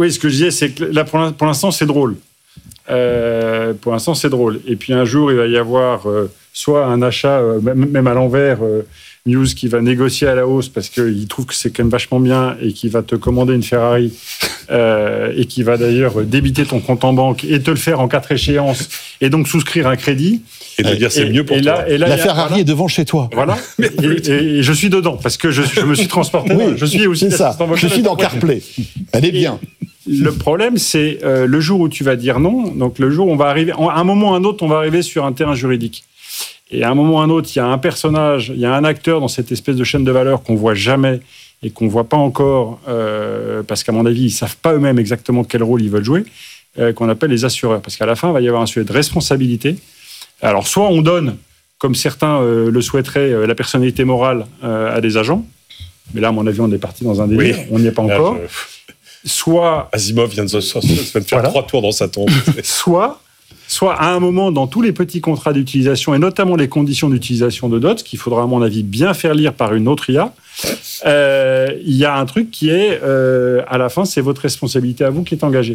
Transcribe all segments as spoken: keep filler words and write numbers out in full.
oui, ce que je disais, c'est que là, pour l'instant, c'est drôle. Euh, pour l'instant, c'est drôle. Et puis un jour, il va y avoir euh, soit un achat, euh, même, même à l'envers, euh, News qui va négocier à la hausse parce qu'il trouve que c'est quand même vachement bien et qui va te commander une Ferrari euh, et qui va d'ailleurs débiter ton compte en banque et te le faire en quatre échéances et donc souscrire un crédit. Et de dire c'est mieux pour et toi. Là, et là, la a, Ferrari voilà, est devant chez toi. Voilà. et, et, et je suis dedans parce que je, je me suis transporté. Oui, je suis aussi c'est ça. Je suis dans CarPlay. Elle est bien. Et le problème, c'est euh, le jour où tu vas dire non. Donc le jour où on va arriver, à un moment ou à un autre, on va arriver sur un terrain juridique. Et à un moment ou à un autre, il y a un personnage, il y a un acteur dans cette espèce de chaîne de valeur qu'on voit jamais et qu'on voit pas encore, euh, parce qu'à mon avis, ils savent pas eux-mêmes exactement quel rôle ils veulent jouer, euh, qu'on appelle les assureurs. Parce qu'à la fin, il va y avoir un sujet de responsabilité. Alors, soit on donne, comme certains euh, le souhaiteraient, euh, la personnalité morale euh, à des agents. Mais là, à mon avis, on est parti dans un délire. Oui. On n'y est pas encore. Là, je... Soit... Asimov vient de se, se, se faire voilà. trois tours dans sa tombe. Soit... Soit à un moment, dans tous les petits contrats d'utilisation, et notamment les conditions d'utilisation de D O T S, qu'il faudra, à mon avis, bien faire lire par une autre I A, euh, il y a un truc qui est, euh, à la fin, c'est votre responsabilité à vous qui est engagée.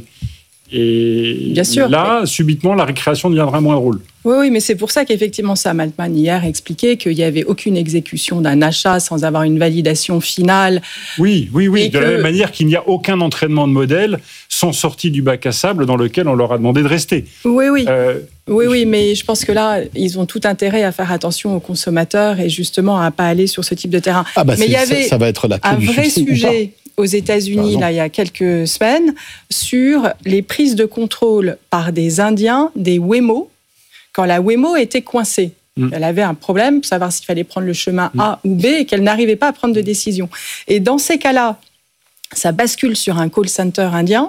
Et bien sûr, là, mais... subitement, la récréation deviendra moins drôle. Oui, oui, mais c'est pour ça qu'effectivement, Sam Altman, hier, expliquait qu'il n'y avait aucune exécution d'un achat sans avoir une validation finale. Oui, oui, oui. De que... la même manière qu'il n'y a aucun entraînement de modèle sans sortie du bac à sable dans lequel on leur a demandé de rester. Oui, oui. Euh, oui, oui, mais je pense que là, ils ont tout intérêt à faire attention aux consommateurs et justement à ne pas aller sur ce type de terrain. Ah bah mais il y avait ça, ça va être la clé un du vrai succès, sujet aux États-Unis, là, il y a quelques semaines, sur les prises de contrôle par des Indiens, des Waymo, quand la Waymo était coincée. Mmh. Elle avait un problème pour savoir s'il fallait prendre le chemin mmh. A ou B et qu'elle n'arrivait pas à prendre de décision. Et dans ces cas-là, ça bascule sur un call center indien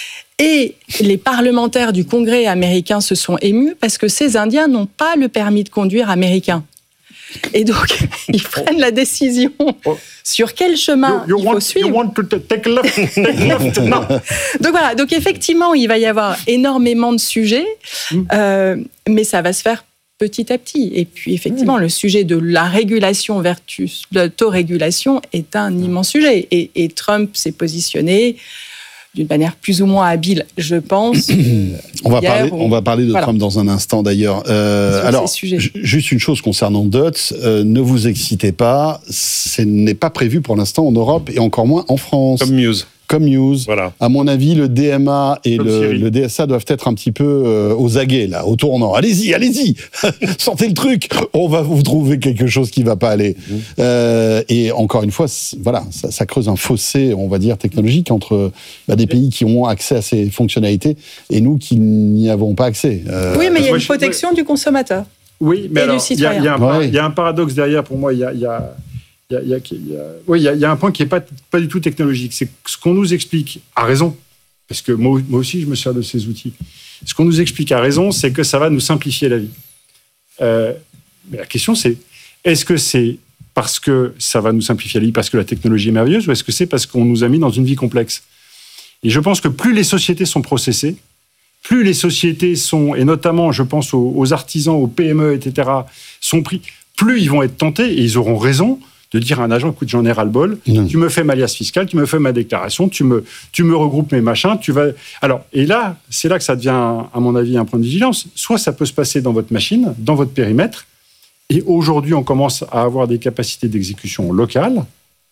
et les parlementaires du Congrès américain se sont émus parce que ces Indiens n'ont pas le permis de conduire américain. Et donc, ils prennent la décision oh. sur quel chemin you, you il faut want, suivre. You want to take left, take left. Non. Donc voilà, donc effectivement, il va y avoir énormément de sujets, mm. euh, mais ça va se faire petit à petit. Et puis effectivement, mm. le sujet de la régulation versus l'autorégulation est un immense sujet. Et, et Trump s'est positionné d'une manière plus ou moins habile, je pense. Euh, on, va hier, parler, on... on va parler de voilà. Trump dans un instant, d'ailleurs. Euh, alors, j- juste une chose concernant D O T S, euh, ne vous excitez pas, ce n'est pas prévu pour l'instant en Europe et encore moins en France. Comme Muse. Comme News. Voilà. À mon avis, le D M A et le, le D S A doivent être un petit peu euh, aux aguets, là, au tournant. Allez-y, allez-y sortez le truc, on va vous trouver quelque chose qui ne va pas aller. Mmh. Euh, et encore une fois, voilà, ça, ça creuse un fossé, on va dire, technologique entre bah, des pays qui ont accès à ces fonctionnalités et nous qui n'y avons pas accès. Euh, oui, mais il y a une protection je... du consommateur. Oui, mais et alors, du citoyen. Il y, ouais. y a un paradoxe derrière, pour moi, il y a... Y a... Il y, a, il, y a, il, y a, oui, il, y a, il y a un point qui n'est pas, pas du tout technologique. C'est ce qu'on nous explique à raison, parce que moi, moi aussi, je me sers de ces outils. Ce qu'on nous explique à raison, c'est que ça va nous simplifier la vie. Euh, mais la question, c'est, est-ce que c'est parce que ça va nous simplifier la vie, parce que la technologie est merveilleuse, ou est-ce que c'est parce qu'on nous a mis dans une vie complexe ? Et je pense que plus les sociétés sont processées, plus les sociétés sont, et notamment, je pense aux, aux artisans, aux P M E, et cetera, sont pris, plus ils vont être tentés, et ils auront raison, de dire à un agent, écoute, j'en ai ras-le-bol, mmh. tu me fais ma liasse fiscale, tu me fais ma déclaration, tu me, tu me regroupes mes machins, tu vas... Alors, et là, c'est là que ça devient, à mon avis, un point de vigilance. Soit ça peut se passer dans votre machine, dans votre périmètre, et aujourd'hui, on commence à avoir des capacités d'exécution locales,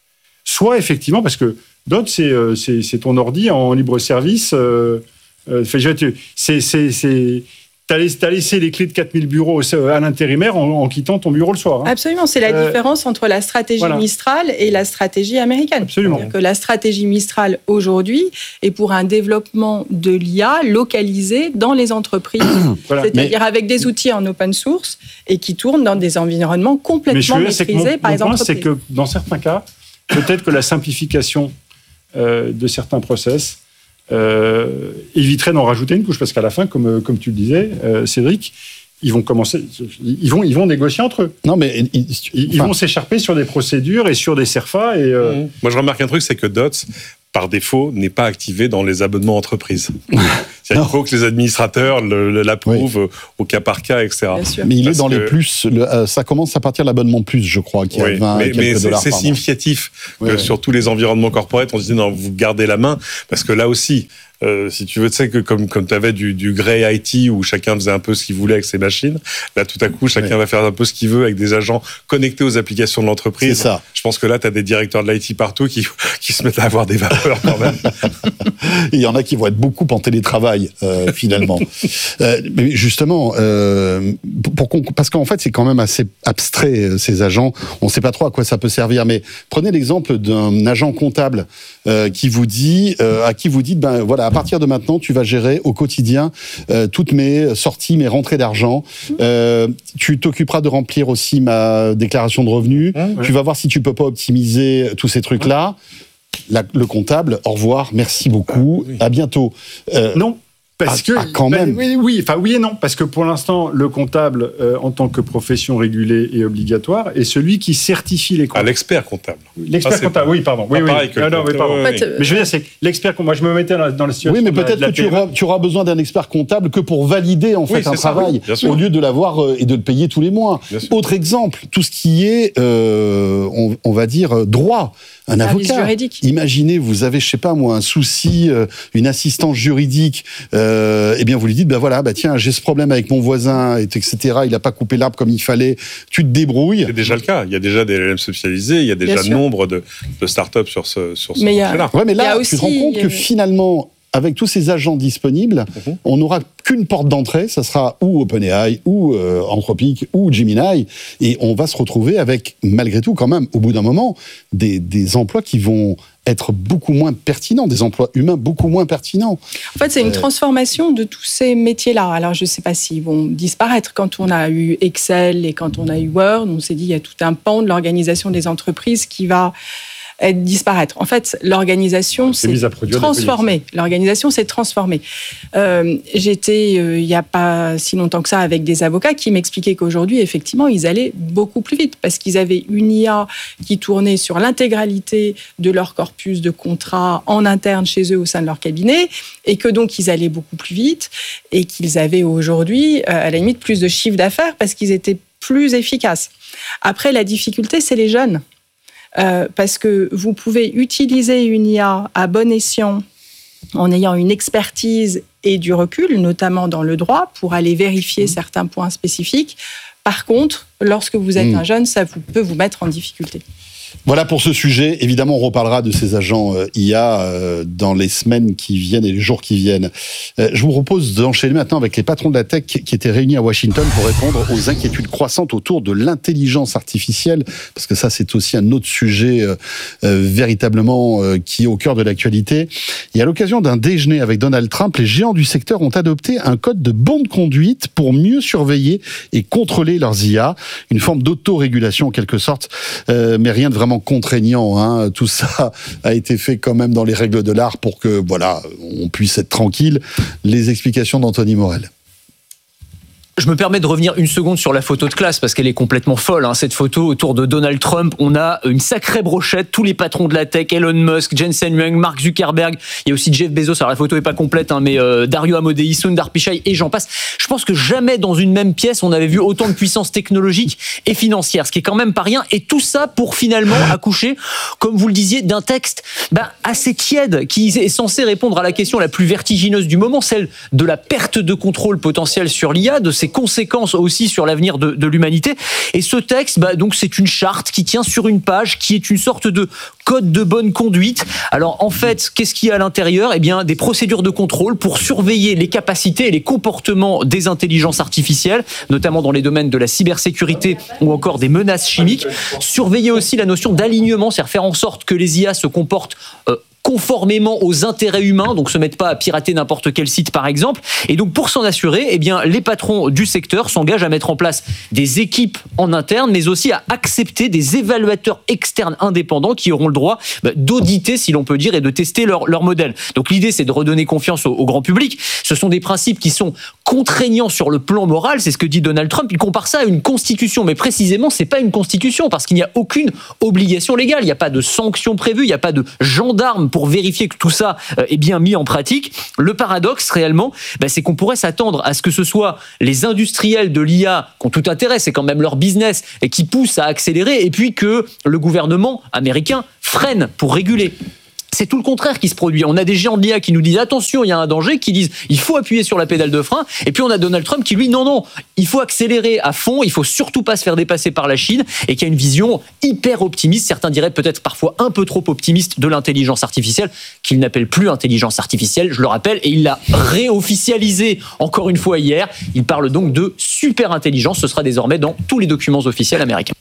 soit effectivement, parce que D O T, c'est, c'est, c'est ton ordi en libre service, euh, euh, c'est... c'est, c'est Tu as laissé les clés de quatre mille bureaux à l'intérimaire en, en quittant ton bureau le soir. Hein. Absolument, c'est la euh, différence entre la stratégie voilà. Mistral et la stratégie américaine. Absolument. C'est-à-dire que la stratégie Mistral aujourd'hui est pour un développement de l'I A localisé dans les entreprises, voilà. c'est-à-dire Mais... avec des outils en open source et qui tournent dans des environnements complètement Mais maîtrisés mon, par mon les point, entreprises. C'est que dans certains cas, peut-être que la simplification euh, de certains process Euh, éviterait d'en rajouter une couche, parce qu'à la fin, comme, comme tu le disais, euh, Cédric, ils vont commencer, ils vont, ils vont négocier entre eux. Non, mais ils, ils, ils vont s'écharper sur des procédures et sur des CERFA. Et euh... mmh. Moi, je remarque un truc, c'est que D O T S, par défaut, n'est pas activé dans les abonnements entreprises. Il faut que les administrateurs le, le, l'approuvent oui. au cas par cas, et cetera. Mais il Parce est dans que... les plus. Le, euh, ça commence à partir de l'abonnement plus, je crois, qui oui, a vingt mais, quelques mais dollars c'est, par c'est significatif mois. que oui, sur oui. tous les environnements corporate, on se dit non, vous gardez la main, parce que là aussi. Euh, si tu veux, tu sais que comme, comme tu avais du, du grey I T où chacun faisait un peu ce qu'il voulait avec ses machines, là tout à coup chacun oui. va faire un peu ce qu'il veut avec des agents connectés aux applications de l'entreprise. C'est ça. Je pense que là tu as des directeurs de l'I T partout qui, qui se mettent à avoir des vapeurs quand même. Il y en a qui vont être beaucoup en télétravail euh, finalement. euh, mais justement, euh, pour qu'on, parce qu'en fait c'est quand même assez abstrait ces agents, on ne sait pas trop à quoi ça peut servir. Mais prenez l'exemple d'un agent comptable euh, qui vous dit, euh, à qui vous dites, ben voilà. À partir de maintenant, tu vas gérer au quotidien euh, toutes mes sorties, mes rentrées d'argent. Euh, tu t'occuperas de remplir aussi ma déclaration de revenus. Mmh, ouais. Tu vas voir si tu peux pas optimiser tous ces trucs-là. La, le comptable, au revoir, merci beaucoup, ah, oui. à bientôt. Euh, non. Parce que ah, quand même. Ben, oui, oui, enfin oui et non, parce que pour l'instant, le comptable, euh, en tant que profession régulée et obligatoire, est celui qui certifie les comptes. Ah, l'expert comptable. L'expert ah, comptable, oui, pardon. Oui, oui. Pareil que non, non, mais, pardon. Oui, oui. mais je veux dire, c'est l'expert. Moi, je me mettais dans la, dans la situation. Oui, mais peut-être la, que tu auras, tu auras besoin d'un expert comptable que pour valider en fait oui, un ça, travail, oui, au lieu de l'avoir euh, et de le payer tous les mois. Autre exemple, tout ce qui est, euh, on, on va dire, droit. Un Service avocat. Juridique. Imaginez, vous avez, je sais pas moi, un souci, euh, une assistance juridique. Euh, eh bien, vous lui dites, ben voilà, bah tiens, j'ai ce problème avec mon voisin, et cetera. Il a pas coupé l'arbre comme il fallait. Tu te débrouilles. C'est déjà le cas. Il y a déjà des L M spécialisés. Il y a déjà nombre de, de startups sur ce sur ce marché-là. Ouais, mais là, aussi, tu te rends compte que finalement, avec tous ces agents disponibles, mmh. on n'aura qu'une porte d'entrée, ça sera ou OpenAI, ou euh, Anthropic, ou Gemini, et on va se retrouver avec, malgré tout, quand même, au bout d'un moment, des, des emplois qui vont être beaucoup moins pertinents, des emplois humains beaucoup moins pertinents. En fait, c'est une euh... transformation de tous ces métiers-là. Alors, je ne sais pas s'ils vont disparaître. Quand on a eu Excel et quand on a eu Word, on s'est dit qu'il y a tout un pan de l'organisation des entreprises qui va être disparaître. En fait, l'organisation s'est transformée. L'organisation s'est transformée. Euh, j'étais, euh, il n'y a pas si longtemps que ça, avec des avocats qui m'expliquaient qu'aujourd'hui, effectivement, ils allaient beaucoup plus vite parce qu'ils avaient une I A qui tournait sur l'intégralité de leur corpus de contrats en interne chez eux au sein de leur cabinet et que donc ils allaient beaucoup plus vite et qu'ils avaient aujourd'hui, euh, à la limite, plus de chiffre d'affaires parce qu'ils étaient plus efficaces. Après, la difficulté, c'est les jeunes. Euh, parce que vous pouvez utiliser une I A à bon escient en ayant une expertise et du recul, notamment dans le droit, pour aller vérifier mmh. certains points spécifiques. Par contre, lorsque vous êtes mmh. un jeune, ça vous, peut vous mettre en difficulté. Voilà pour ce sujet. Évidemment, on reparlera de ces agents euh, I A euh, dans les semaines qui viennent et les jours qui viennent. Euh, je vous propose d'enchaîner maintenant avec les patrons de la tech qui étaient réunis à Washington pour répondre aux inquiétudes croissantes autour de l'intelligence artificielle, parce que ça, c'est aussi un autre sujet euh, euh, véritablement euh, qui est au cœur de l'actualité. Et à l'occasion d'un déjeuner avec Donald Trump, les géants du secteur ont adopté un code de bonne conduite pour mieux surveiller et contrôler leurs I A, une forme d'autorégulation en quelque sorte, euh, mais rien de vraiment contraignant, hein. Tout ça a été fait quand même dans les règles de l'art pour que, voilà, on puisse être tranquille. Les explications d'Anthony Morel. Je me permets de revenir une seconde sur la photo de classe parce qu'elle est complètement folle. Hein. Cette photo autour de Donald Trump, on a une sacrée brochette. Tous les patrons de la tech, Elon Musk, Jensen Huang, Mark Zuckerberg. Il y a aussi Jeff Bezos. Alors la photo est pas complète, hein, mais euh, Dario Amodei, Sundar Pichai et j'en passe. Je pense que jamais dans une même pièce on avait vu autant de puissance technologique et financière, ce qui est quand même pas rien. Et tout ça pour finalement accoucher, comme vous le disiez, d'un texte bah, assez tiède qui est censé répondre à la question la plus vertigineuse du moment, celle de la perte de contrôle potentiel sur l'I A, de ses conséquences aussi sur l'avenir de, de l'humanité. Et ce texte, bah, donc, c'est une charte qui tient sur une page, qui est une sorte de code de bonne conduite. Alors, en fait, qu'est-ce qu'il y a à l'intérieur ? Eh bien, des procédures de contrôle pour surveiller les capacités et les comportements des intelligences artificielles, notamment dans les domaines de la cybersécurité ou encore des menaces chimiques. Surveiller aussi la notion d'alignement, c'est-à-dire faire en sorte que les I A se comportent euh, conformément aux intérêts humains, donc se mettent pas à pirater n'importe quel site par exemple. Et donc pour s'en assurer, eh bien les patrons du secteur s'engagent à mettre en place des équipes en interne, mais aussi à accepter des évaluateurs externes indépendants qui auront le droit bah, d'auditer, si l'on peut dire, et de tester leur, leur modèle. Donc l'idée, c'est de redonner confiance au, au grand public. Ce sont des principes qui sont contraignants sur le plan moral, c'est ce que dit Donald Trump. Il compare ça à une constitution, mais précisément, c'est pas une constitution parce qu'il n'y a aucune obligation légale. Il n'y a pas de sanctions prévues, il n'y a pas de gendarmes interne pour vérifier que tout ça est bien mis en pratique. Le paradoxe réellement, bah, c'est qu'on pourrait s'attendre à ce que ce soit les industriels de l'I A qui ont tout intérêt, c'est quand même leur business, et qui poussent à accélérer, et puis que le gouvernement américain freine pour réguler. C'est tout le contraire qui se produit. On a des géants de l'I A qui nous disent attention, il y a un danger, qui disent il faut appuyer sur la pédale de frein. Et puis on a Donald Trump qui lui non non, il faut accélérer à fond, il faut surtout pas se faire dépasser par la Chine, et qui a une vision hyper optimiste. Certains diraient peut-être parfois un peu trop optimiste de l'intelligence artificielle, qu'il n'appelle plus intelligence artificielle, je le rappelle, et il l'a réofficialisé encore une fois hier. Il parle donc de super intelligence. Ce sera désormais dans tous les documents officiels américains.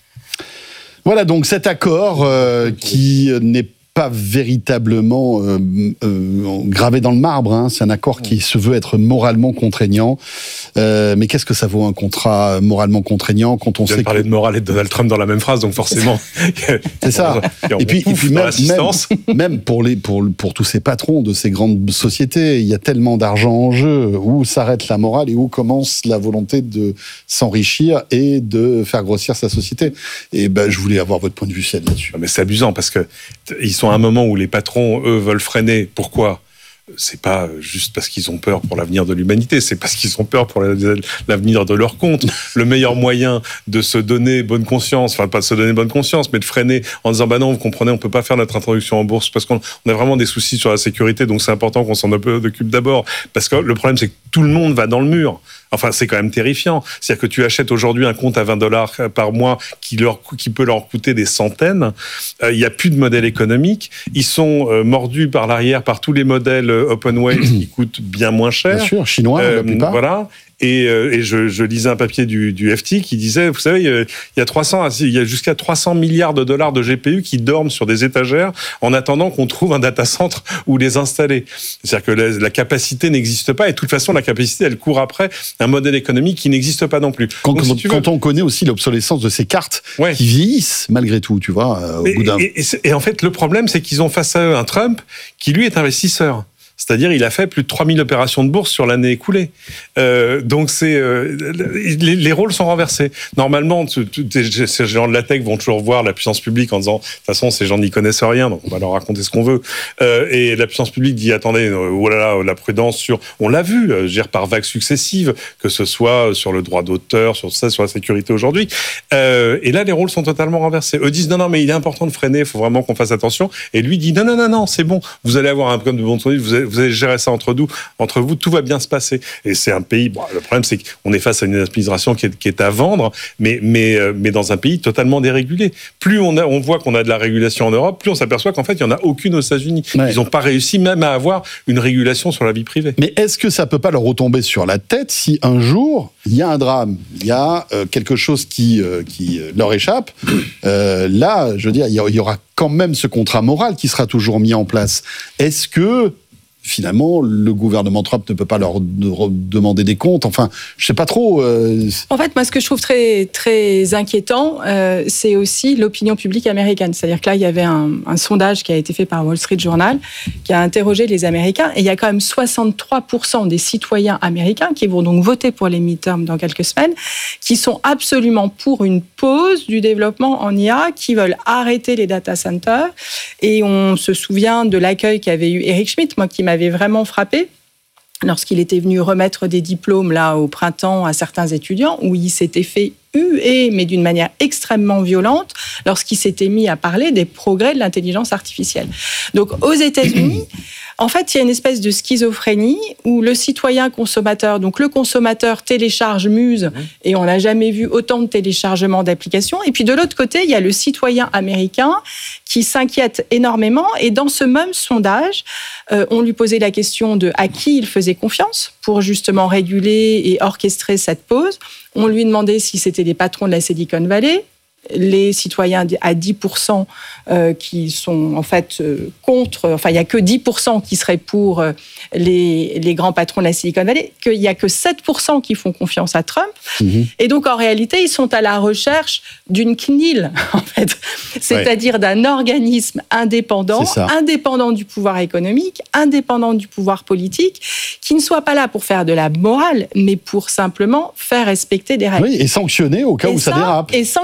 Voilà donc cet accord euh, qui n'est pas pas véritablement euh, euh, gravé dans le marbre. Hein. C'est un accord qui se veut être moralement contraignant. Euh, mais qu'est-ce que ça vaut un contrat moralement contraignant quand on sait parler que... de morale et de Donald Trump dans la même phrase, donc forcément. C'est ça. Et puis, et puis même, même, même pour les pour pour tous ces patrons de ces grandes sociétés, il y a tellement d'argent en jeu. Où s'arrête la morale et où commence la volonté de s'enrichir et de faire grossir sa société. Et ben, je voulais avoir votre point de vue là-dessus. Mais c'est amusant parce que ils sont à un moment où les patrons, eux, veulent freiner. Pourquoi ? C'est pas juste parce qu'ils ont peur pour l'avenir de l'humanité, c'est parce qu'ils ont peur pour l'avenir de leur compte. Le meilleur moyen de se donner bonne conscience, enfin pas de se donner bonne conscience, mais de freiner en disant bah non, vous comprenez, on peut pas faire notre introduction en bourse parce qu'on a vraiment des soucis sur la sécurité, donc c'est important qu'on s'en occupe d'abord. Parce que le problème, c'est que tout le monde va dans le mur. Enfin, c'est quand même terrifiant. C'est-à-dire que tu achètes aujourd'hui un compte à vingt dollars par mois qui, leur, qui peut leur coûter des centaines. Il euh, n'y a plus de modèle économique. Ils sont euh, mordus par l'arrière par tous les modèles open weight qui coûtent bien moins cher. Bien sûr, chinois, euh, la plupart. Voilà. Et, euh, et je, je lisais un papier du, du F T qui disait, vous savez, il y a trois cents, il y a jusqu'à trois cents milliards de dollars de G P U qui dorment sur des étagères en attendant qu'on trouve un data center où les installer. C'est-à-dire que la, la capacité n'existe pas et de toute façon, la capacité, elle court après un modèle économique qui n'existe pas non plus. Quand, Donc, quand, si quand veux... on connaît aussi l'obsolescence de ces cartes ouais. qui vieillissent malgré tout, tu vois, euh, au et, bout d'un... Et, et, et en fait, le problème, c'est qu'ils ont face à eux un Trump qui, lui, est investisseur. C'est-à-dire, il a fait plus de trois mille opérations de bourse sur l'année écoulée. Euh, donc, c'est euh, les, les rôles sont renversés. Normalement, tu, tu, ces gens de la tech vont toujours voir la puissance publique en disant, de toute façon, ces gens n'y connaissent rien, donc on va leur raconter ce qu'on veut. Euh, et la puissance publique dit, attendez, euh, oh là là, la prudence sur... On l'a vu, euh, gère par vagues successives, que ce soit sur le droit d'auteur, sur ça, sur la sécurité aujourd'hui. Euh, et là, les rôles sont totalement renversés. Eux disent, non, non, mais il est important de freiner, il faut vraiment qu'on fasse attention. Et lui dit, non, non, non, non, c'est bon, vous allez avoir un comme de bon tournée, vous allez vous allez gérer ça entre vous, entre vous, tout va bien se passer. Et c'est un pays, bon, le problème c'est qu'on est face à une administration qui est, qui est à vendre, mais, mais, mais dans un pays totalement dérégulé. Plus on, a, on voit qu'on a de la régulation en Europe, plus on s'aperçoit qu'en fait, il n'y en a aucune aux États-Unis. Ouais. Ils n'ont pas réussi même à avoir une régulation sur la vie privée. Mais est-ce que ça ne peut pas leur retomber sur la tête si un jour, il y a un drame, il y a euh, quelque chose qui, euh, qui leur échappe, euh, là, je veux dire, il y aura quand même ce contrat moral qui sera toujours mis en place. Est-ce que finalement, le gouvernement Trump ne peut pas leur demander des comptes. Enfin, je ne sais pas trop. Euh... En fait, moi, ce que je trouve très, très inquiétant, euh, c'est aussi l'opinion publique américaine. C'est-à-dire que là, il y avait un, un sondage qui a été fait par Wall Street Journal qui a interrogé les Américains. Et il y a quand même soixante-trois pour cent des citoyens américains qui vont donc voter pour les midterms dans quelques semaines, qui sont absolument pour une pause du développement en I A, qui veulent arrêter les data centers. Et on se souvient de l'accueil qu'avait eu Eric Schmidt, moi qui m'avait vraiment frappé lorsqu'il était venu remettre des diplômes là au printemps à certains étudiants, où il s'était fait huer, mais d'une manière extrêmement violente, lorsqu'il s'était mis à parler des progrès de l'intelligence artificielle. Donc aux États-Unis, en fait, il y a une espèce de schizophrénie où le citoyen consommateur, donc le consommateur télécharge Muse, et on n'a jamais vu autant de téléchargements d'applications. Et puis de l'autre côté, il y a le citoyen américain qui s'inquiète énormément. Et dans ce même sondage, euh, on lui posait la question de à qui il faisait confiance pour justement réguler et orchestrer cette pause. On lui demandait si c'était les patrons de la Silicon Valley. Les citoyens à dix pour cent euh, qui sont en fait euh, contre, enfin il n'y a que dix pour cent qui seraient pour euh, les, les grands patrons de la Silicon Valley, qu'il n'y a que sept pour cent qui font confiance à Trump. Mmh. Et donc en réalité, ils sont à la recherche d'une C N I L, en fait, c'est-à-dire ouais. d'un organisme indépendant, indépendant du pouvoir économique, indépendant du pouvoir politique, qui ne soit pas là pour faire de la morale, mais pour simplement faire respecter des règles. Oui, et sanctionner au cas et où ça, ça dérape. Et sanctionner au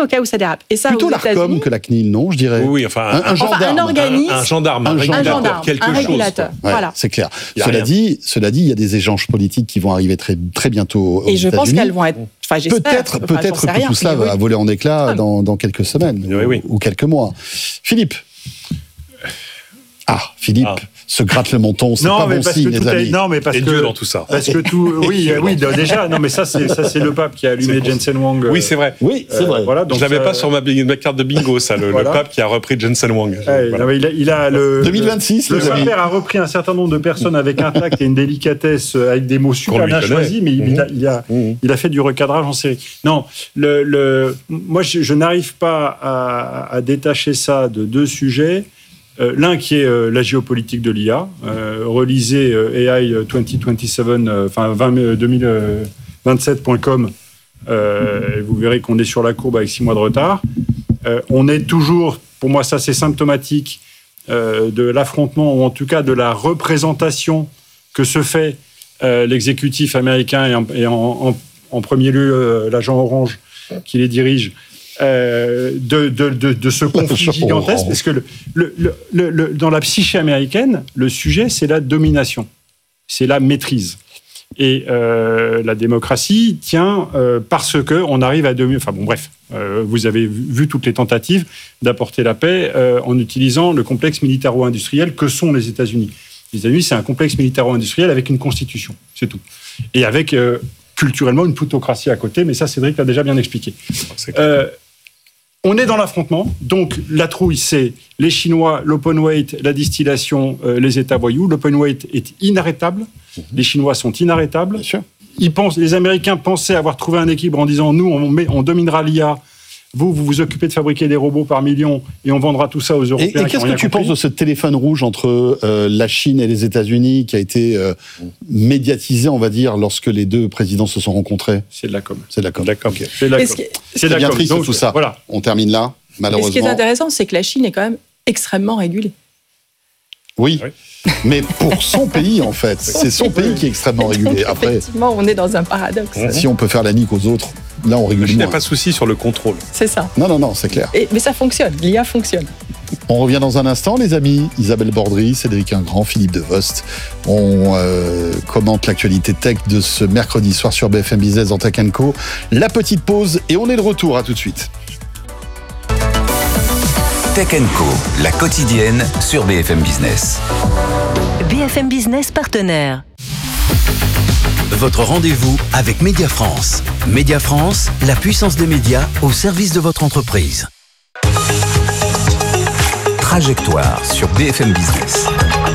au cas où ça dérape. Et ça, plutôt l'Arcom que la C N I L, non, je dirais. Oui, oui, enfin, un, un, enfin, gendarme, un organisme, un, un gendarme, un, un régulateur, gendarme, quelque un chose. régulateur. Ouais, voilà. c'est clair. Y a Cela rien. dit, cela dit, il y a des échanges politiques qui vont arriver très, très bientôt aux Et je États-Unis. pense qu'elles vont être. Enfin, j'espère. Peut-être, Enfin, peut-être j'en sais que rien, tout cela mais va oui. voler en éclats dans, dans quelques semaines Oui, ou, oui. ou quelques mois. Philippe. Ah, Philippe Ah. se gratte le menton, c'est Non, pas mais bon parce signe, que tout les est- amis. non, mais parce Et que Dieu dans tout ça. parce que tout, oui, euh, oui, déjà, non, mais ça, c'est ça, c'est le pape qui a allumé C'est- Jensen Huang. Oui, c'est vrai. Oui, c'est euh, vrai. Voilà, donc je l'avais ça- pas sur ma, ma carte de bingo, ça, le, Voilà. le pape qui a repris Jensen Huang. Ouais, Voilà. non, mais il a, il a le deux mille vingt-six, le les amis. Saint-Père a repris un certain nombre de personnes avec un tact et une délicatesse, euh, avec des mots super Qu'on lui bien connaît. choisis, mais il, a, il, a, Mmh. il a fait du recadrage en série. Non, le, le, moi, je, je n'arrive pas à, à détacher ça de deux sujets. Euh, L'un qui est euh, la géopolitique de l'I A. Euh, relisez euh, A I deux mille vingt-sept, euh, enfin vingt, euh, deux mille vingt-sept point com. Euh, et vous verrez qu'on est sur la courbe avec six mois de retard. Euh, on est toujours, pour moi, ça c'est symptomatique euh, de l'affrontement, ou en tout cas de la représentation que se fait euh, l'exécutif américain et en, et en, en, en premier lieu euh, l'agent Orange qui les dirige. Euh, de, de, de, de ce conflit gigantesque, parce que le, le, le, le, dans la psyché américaine, le sujet, c'est la domination, c'est la maîtrise. Et euh, la démocratie tient euh, parce qu'on arrive à dominer... Enfin bon, bref, euh, vous avez vu, vu toutes les tentatives d'apporter la paix euh, en utilisant le complexe militaro-industriel que sont les États-Unis. Les États-Unis, c'est un complexe militaro-industriel avec une constitution, c'est tout. Et avec... Euh, culturellement une plutocratie à côté, mais ça, Cédric l'a déjà bien expliqué. Euh, on est dans l'affrontement, donc la trouille, c'est les Chinois, l'open weight, la distillation, euh, les États voyous. L'open weight est inarrêtable, mmh. les Chinois sont inarrêtables. Bien sûr. Ils pensent, les Américains pensaient avoir trouvé un équilibre en disant, nous, on, met, on dominera l'I A, vous, vous vous occupez de fabriquer des robots par millions et on vendra tout ça aux Européens. Et, et qu'est-ce que tu compris. penses de ce téléphone rouge entre euh, la Chine et les États-Unis qui a été euh, médiatisé, on va dire, lorsque les deux présidents se sont rencontrés? C'est de la com. C'est de la com. D'accord. Okay. C'est de la com. C'est bien triste tout ça. Voilà. On termine là, malheureusement. Et ce qui est intéressant, c'est que la Chine est quand même extrêmement régulée. Oui. oui. Mais pour son pays, en fait. C'est son pays qui est extrêmement régulé. Donc, Après, effectivement, on est dans un paradoxe. Si on peut faire la nique aux autres, là, on régule Il n'y a moins. pas de souci sur le contrôle. C'est ça. Non, non, non, c'est clair. Et, mais ça fonctionne. L'I A fonctionne. On revient dans un instant, les amis. Isabelle Bordry, Cédric Ingrand, Philippe Devost. On euh, commente l'actualité tech de ce mercredi soir sur B F M Business dans Tech and Co. La petite pause et on est de retour. À tout de suite. Tech and Co, la quotidienne sur B F M Business. B F M Business partenaire. Votre rendez-vous avec Média France. Média France, la puissance des médias au service de votre entreprise. Trajectoire sur B F M Business.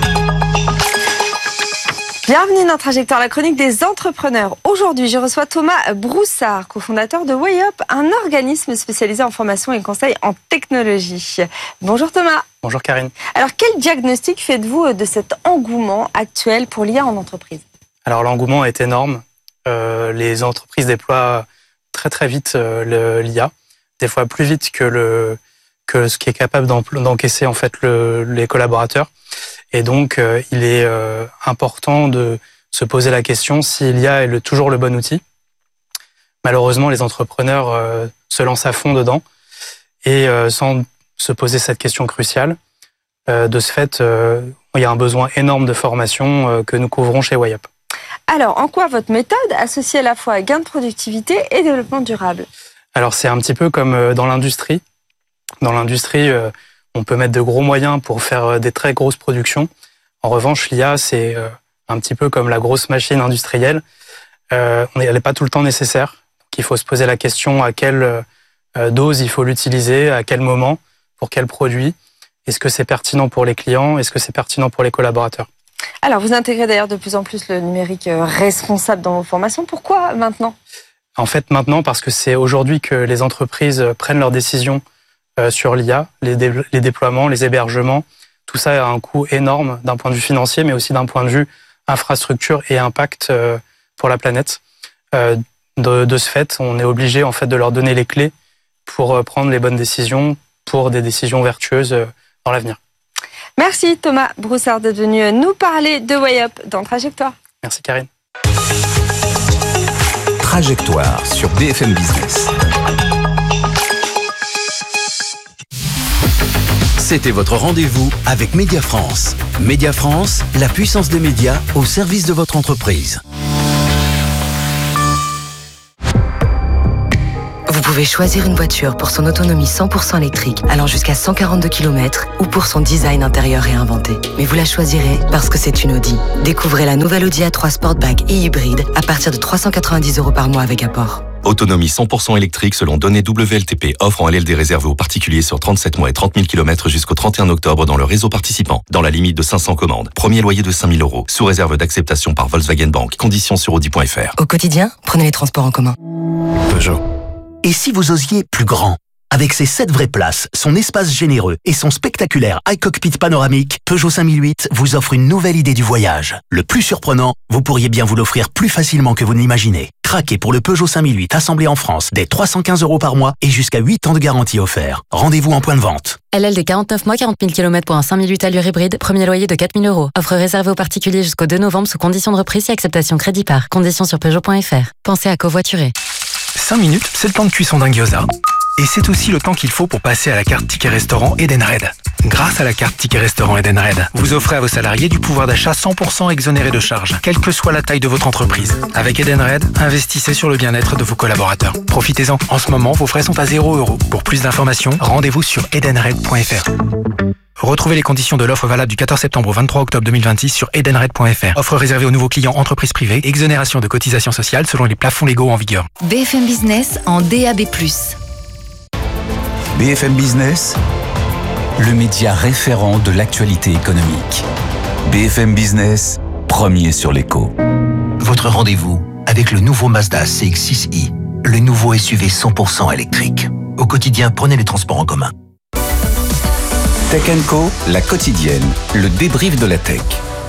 Bienvenue dans Trajectoire, la chronique des entrepreneurs. Aujourd'hui, je reçois Thomas Broussard, cofondateur de Wayup, un organisme spécialisé en formation et conseil en technologie. Bonjour Thomas. Bonjour Karine. Alors, quel diagnostic faites-vous de cet engouement actuel pour l'I A en entreprise ? Alors, l'engouement est énorme. Euh, les entreprises déploient très très vite euh, l'I A, des fois plus vite que, le, que ce qui est capable d'encaisser en fait le, les collaborateurs. Et donc, euh, il est euh, important de se poser la question si l'I A est le, toujours le bon outil. Malheureusement, les entrepreneurs euh, se lancent à fond dedans et euh, sans se poser cette question cruciale. Euh, de ce fait, euh, il y a un besoin énorme de formation euh, que nous couvrons chez Wayup. Alors, en quoi votre méthode associe à la fois gain de productivité et développement durable ? Alors, c'est un petit peu comme dans l'industrie. Dans l'industrie, euh, on peut mettre de gros moyens pour faire des très grosses productions. En revanche, l'I A, c'est un petit peu comme la grosse machine industrielle. Euh, elle n'est pas tout le temps nécessaire. Donc, il faut se poser la question à quelle dose il faut l'utiliser, à quel moment, pour quel produit. Est-ce que c'est pertinent pour les clients? Est-ce que c'est pertinent pour les collaborateurs? Alors, vous intégrez d'ailleurs de plus en plus le numérique responsable dans vos formations. Pourquoi maintenant? En fait, maintenant, parce que c'est aujourd'hui que les entreprises prennent leurs décisions sur l'I A, les, dé les déploiements, les hébergements. Tout ça a un coût énorme d'un point de vue financier, mais aussi d'un point de vue infrastructure et impact pour la planète. De, de ce fait, on est obligé en fait de leur donner les clés pour prendre les bonnes décisions, pour des décisions vertueuses dans l'avenir. Merci Thomas Broussard d'être venu nous parler de Wayup dans Trajectoire. Merci Karine. Trajectoire sur B F M Business. C'était votre rendez-vous avec Média France. Média France, la puissance des médias au service de votre entreprise. Vous pouvez choisir une voiture pour son autonomie cent pour cent électrique, allant jusqu'à cent quarante-deux kilomètres, ou pour son design intérieur réinventé. Mais vous la choisirez parce que c'est une Audi. Découvrez la nouvelle Audi A trois Sportback et hybride à partir de trois cent quatre-vingt-dix euros par mois avec apport. Autonomie cent pour cent électrique selon données W L T P. Offre en L L D réservée aux particuliers sur trente-sept mois et trente mille kilomètres jusqu'au trente et un octobre dans le réseau participant. Dans la limite de cinq cents commandes. Premier loyer de cinq mille euros. Sous réserve d'acceptation par Volkswagen Bank. Conditions sur audi point f r. Au quotidien, prenez les transports en commun. Peugeot. Et si vous osiez plus grand ? Avec ses sept vraies places, son espace généreux et son spectaculaire iCockpit panoramique, Peugeot cinq mille huit vous offre une nouvelle idée du voyage. Le plus surprenant, vous pourriez bien vous l'offrir plus facilement que vous ne l'imaginez. Craquez pour le Peugeot cinq mille huit assemblé en France dès trois cent quinze euros par mois et jusqu'à huit ans de garantie offert. Rendez-vous en point de vente. L L D quarante-neuf mois, quarante mille kilomètres pour un cinq mille huit allure hybride, premier loyer de quatre mille euros. Offre réservée aux particuliers jusqu'au deux novembre sous conditions de reprise et acceptation crédit par. Conditions sur Peugeot point f r. Pensez à covoiturer. cinq minutes, c'est le temps de cuisson d'un gyoza. Et c'est aussi le temps qu'il faut pour passer à la carte Ticket Restaurant Edenred. Grâce à la carte Ticket Restaurant Edenred, vous offrez à vos salariés du pouvoir d'achat cent pour cent exonéré de charges, quelle que soit la taille de votre entreprise. Avec Edenred, investissez sur le bien-être de vos collaborateurs. Profitez-en. En ce moment, vos frais sont à zéro euro. Pour plus d'informations, rendez-vous sur edenred point f r. Retrouvez les conditions de l'offre valable du quatorze septembre au vingt-trois octobre deux mille vingt-six sur edenred point f r. Offre réservée aux nouveaux clients entreprises privées, exonération de cotisations sociales selon les plafonds légaux en vigueur. B F M Business en D A B plus. B F M Business, le média référent de l'actualité économique. B F M Business, premier sur l'écho. Votre rendez-vous avec le nouveau Mazda C X six i, le nouveau S U V cent pour cent électrique. Au quotidien, prenez les transports en commun. Tech and Co, la quotidienne, le débrief de la tech.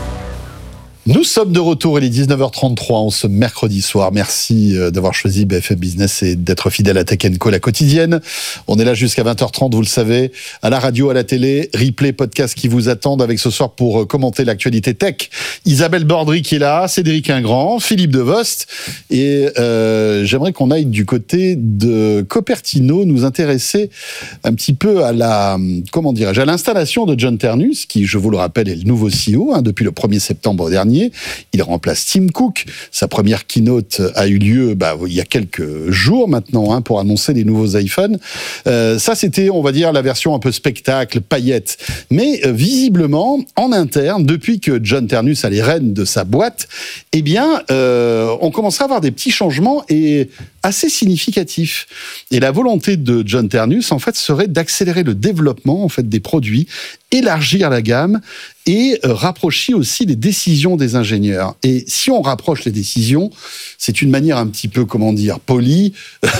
Nous sommes de retour, il est dix-neuf heures trente-trois en ce mercredi soir. Merci d'avoir choisi B F M Business et d'être fidèle à Tech and Co, la quotidienne. On est là jusqu'à vingt heures trente, vous le savez, à la radio, à la télé, replay, podcast qui vous attendent avec ce soir pour commenter l'actualité tech. Isabelle Bordry qui est là, Cédric Ingrand, Philippe Devost. Et euh, j'aimerais qu'on aille du côté de Cupertino, nous intéresser un petit peu à la, comment dirais-je, à l'installation de John Ternus, qui, je vous le rappelle, est le nouveau C E O hein, depuis le premier septembre dernier. Il remplace Tim Cook. Sa première keynote a eu lieu bah, il y a quelques jours maintenant hein, pour annoncer les nouveaux iPhones. Euh, ça, c'était, on va dire, la version un peu spectacle, paillette. Mais euh, visiblement, en interne, depuis que John Ternus a les rênes de sa boîte, eh bien, euh, on commencera à avoir des petits changements et assez significatifs. Et la volonté de John Ternus, en fait, serait d'accélérer le développement en fait, des produits, élargir la gamme et euh, rapprocher aussi les décisions des ingénieurs. Et si on rapproche les décisions, c'est une manière un petit peu, comment dire, polie,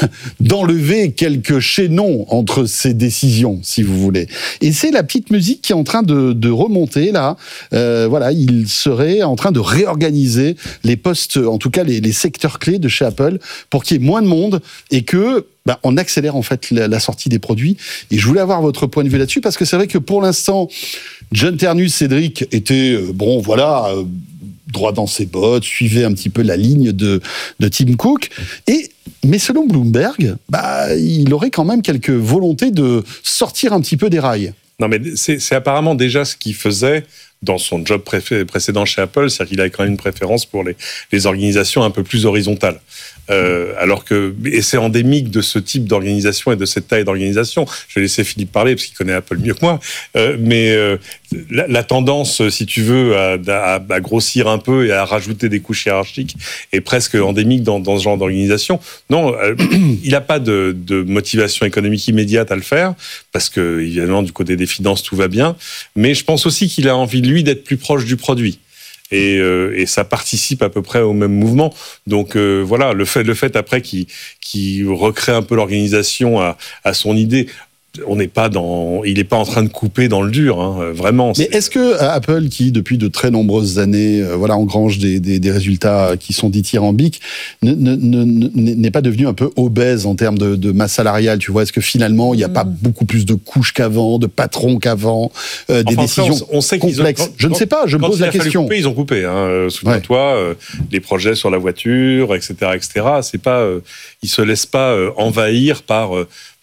d'enlever quelques chaînons entre ces décisions, si vous voulez. Et c'est la petite musique qui est en train de, de remonter, là. Euh, voilà, il serait en train de réorganiser les postes, en tout cas les, les secteurs clés de chez Apple, pour qu'il y ait moins de monde et que ben, on accélère en fait la, la sortie des produits. Et je voulais avoir votre point de vue là-dessus, parce que c'est vrai que pour l'instant, John Ternus, Cédric, était, euh, bon, voilà, euh, droit dans ses bottes, suivait un petit peu la ligne de, de Tim Cook. Et, mais selon Bloomberg, bah, il aurait quand même quelques volontés de sortir un petit peu des rails. Non, mais c'est, c'est apparemment déjà ce qu'il faisait dans son job pré- précédent chez Apple, c'est-à-dire qu'il avait quand même une préférence pour les, les organisations un peu plus horizontales. Euh, alors que, et c'est endémique de ce type d'organisation et de cette taille d'organisation. Je vais laisser Philippe parler parce qu'il connaît Apple mieux que moi. Euh, mais euh, la, la tendance, si tu veux, à, à, à grossir un peu et à rajouter des couches hiérarchiques est presque endémique dans, dans ce genre d'organisation. Non, euh, il n'a pas de, de motivation économique immédiate à le faire parce que, évidemment, du côté des finances, tout va bien. Mais je pense aussi qu'il a envie, lui, d'être plus proche du produit. Et, euh, et ça participe à peu près au même mouvement. Donc euh, voilà, le fait, le fait après qu'il, qu'il recrée un peu l'organisation à, à son idée. On n'est pas dans, il n'est pas en train de couper dans le dur, hein, vraiment. Mais est-ce que Apple, qui depuis de très nombreuses années, euh, voilà, engrange des, des, des résultats qui sont dithyrambiques, ne, ne, ne, n'est pas devenu un peu obèse en termes de, de masse salariale? Tu vois, est-ce que finalement il n'y a mmh. pas beaucoup plus de couches qu'avant, de patrons qu'avant, euh, des enfin, décisions on, on sait complexes? Qu'ils ont, quand, je ne sais pas, je me pose la question. Couper, ils ont coupé. Hein, souviens-toi, ouais. euh, les projets sur la voiture, et cetera, et cetera. C'est pas, euh, ils se laissent pas euh, envahir par. Euh,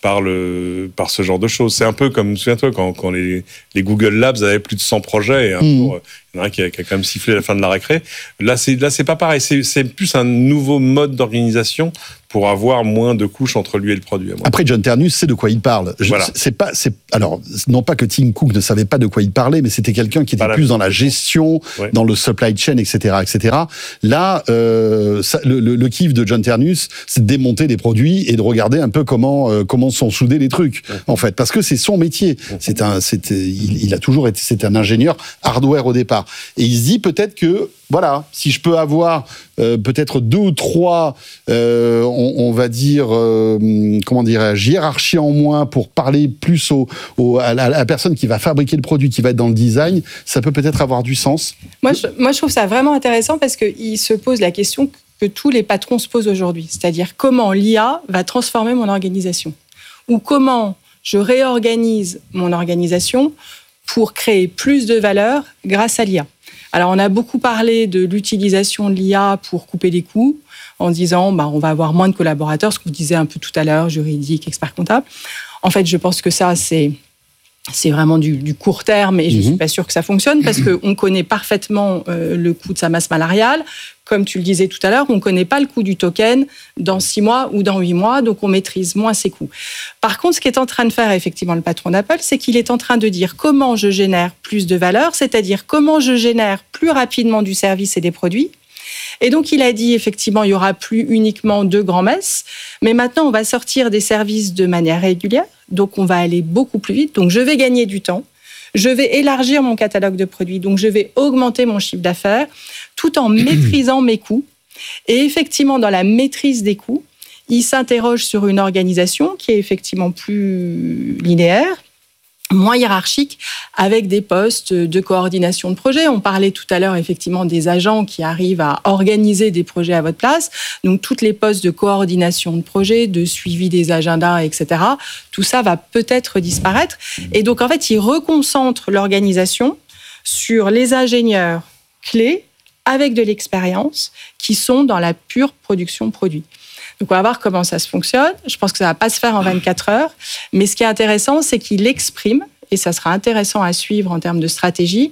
par le par ce genre de choses. C'est un peu comme, souviens-toi, quand, quand les, les Google Labs avaient plus de cent projets, et un Mmh. jour, il y en a un qui a, qui a quand même sifflé à la fin de la récré. Là, c'est là, c'est pas pareil. C'est, c'est plus un nouveau mode d'organisation pour avoir moins de couches entre lui et le produit. Après, John Ternus sait de quoi il parle. Je, Voilà. c'est pas, c'est, alors, non pas que Tim Cook ne savait pas de quoi il parlait, mais c'était quelqu'un qui était Voilà. plus dans la gestion, Ouais. dans le supply chain, et cetera, et cetera. Là, euh, ça, le, le, le kiff de John Ternus, c'est de démonter des produits et de regarder un peu comment euh, comment sont soudés les trucs, Ouais. en fait, parce que c'est son métier. C'est un, c'est, il, il a toujours été, c'est un ingénieur hardware au départ. Et il se dit peut-être que, voilà, si je peux avoir euh, peut-être deux ou trois, euh, on, on va dire, euh, comment dirais-je, hiérarchie en moins pour parler plus au, au, à, la, à la personne qui va fabriquer le produit, qui va être dans le design, ça peut peut-être avoir du sens. Moi, je, moi, je trouve ça vraiment intéressant parce qu'il se pose la question que tous les patrons se posent aujourd'hui, c'est-à-dire comment l'I A va transformer mon organisation ou comment je réorganise mon organisation pour créer plus de valeur grâce à l'I A. Alors, on a beaucoup parlé de l'utilisation de l'I A pour couper les coûts, en disant bah, on va avoir moins de collaborateurs, ce que vous disiez un peu tout à l'heure, juridique, expert comptable. En fait, je pense que ça, c'est, c'est vraiment du, du court terme et je ne suis pas sûre que ça fonctionne parce qu'on connaît parfaitement euh, le coût de sa masse salariale. Comme tu le disais tout à l'heure, on ne connaît pas le coût du token dans six mois ou dans huit mois, donc on maîtrise moins ses coûts. Par contre, ce qu'est en train de faire effectivement le patron d'Apple, c'est qu'il est en train de dire comment je génère plus de valeur, c'est-à-dire comment je génère plus rapidement du service et des produits. Et donc, il a dit, effectivement, il n'y aura plus uniquement deux grands-messes, mais maintenant, on va sortir des services de manière régulière, donc on va aller beaucoup plus vite, donc je vais gagner du temps. Je vais élargir mon catalogue de produits, donc je vais augmenter mon chiffre d'affaires tout en maîtrisant mes coûts. Et effectivement, dans la maîtrise des coûts, il s'interroge sur une organisation qui est effectivement plus linéaire, moins hiérarchique, avec des postes de coordination de projet. On parlait tout à l'heure effectivement des agents qui arrivent à organiser des projets à votre place. Donc, toutes les postes de coordination de projet, de suivi des agendas, et cetera, tout ça va peut-être disparaître. Et donc, en fait, il reconcentre l'organisation sur les ingénieurs clés avec de l'expérience qui sont dans la pure production produit. Donc, on va voir comment ça se fonctionne. Je pense que ça ne va pas se faire en vingt-quatre heures. Mais ce qui est intéressant, c'est qu'il exprime, et ça sera intéressant à suivre en termes de stratégie,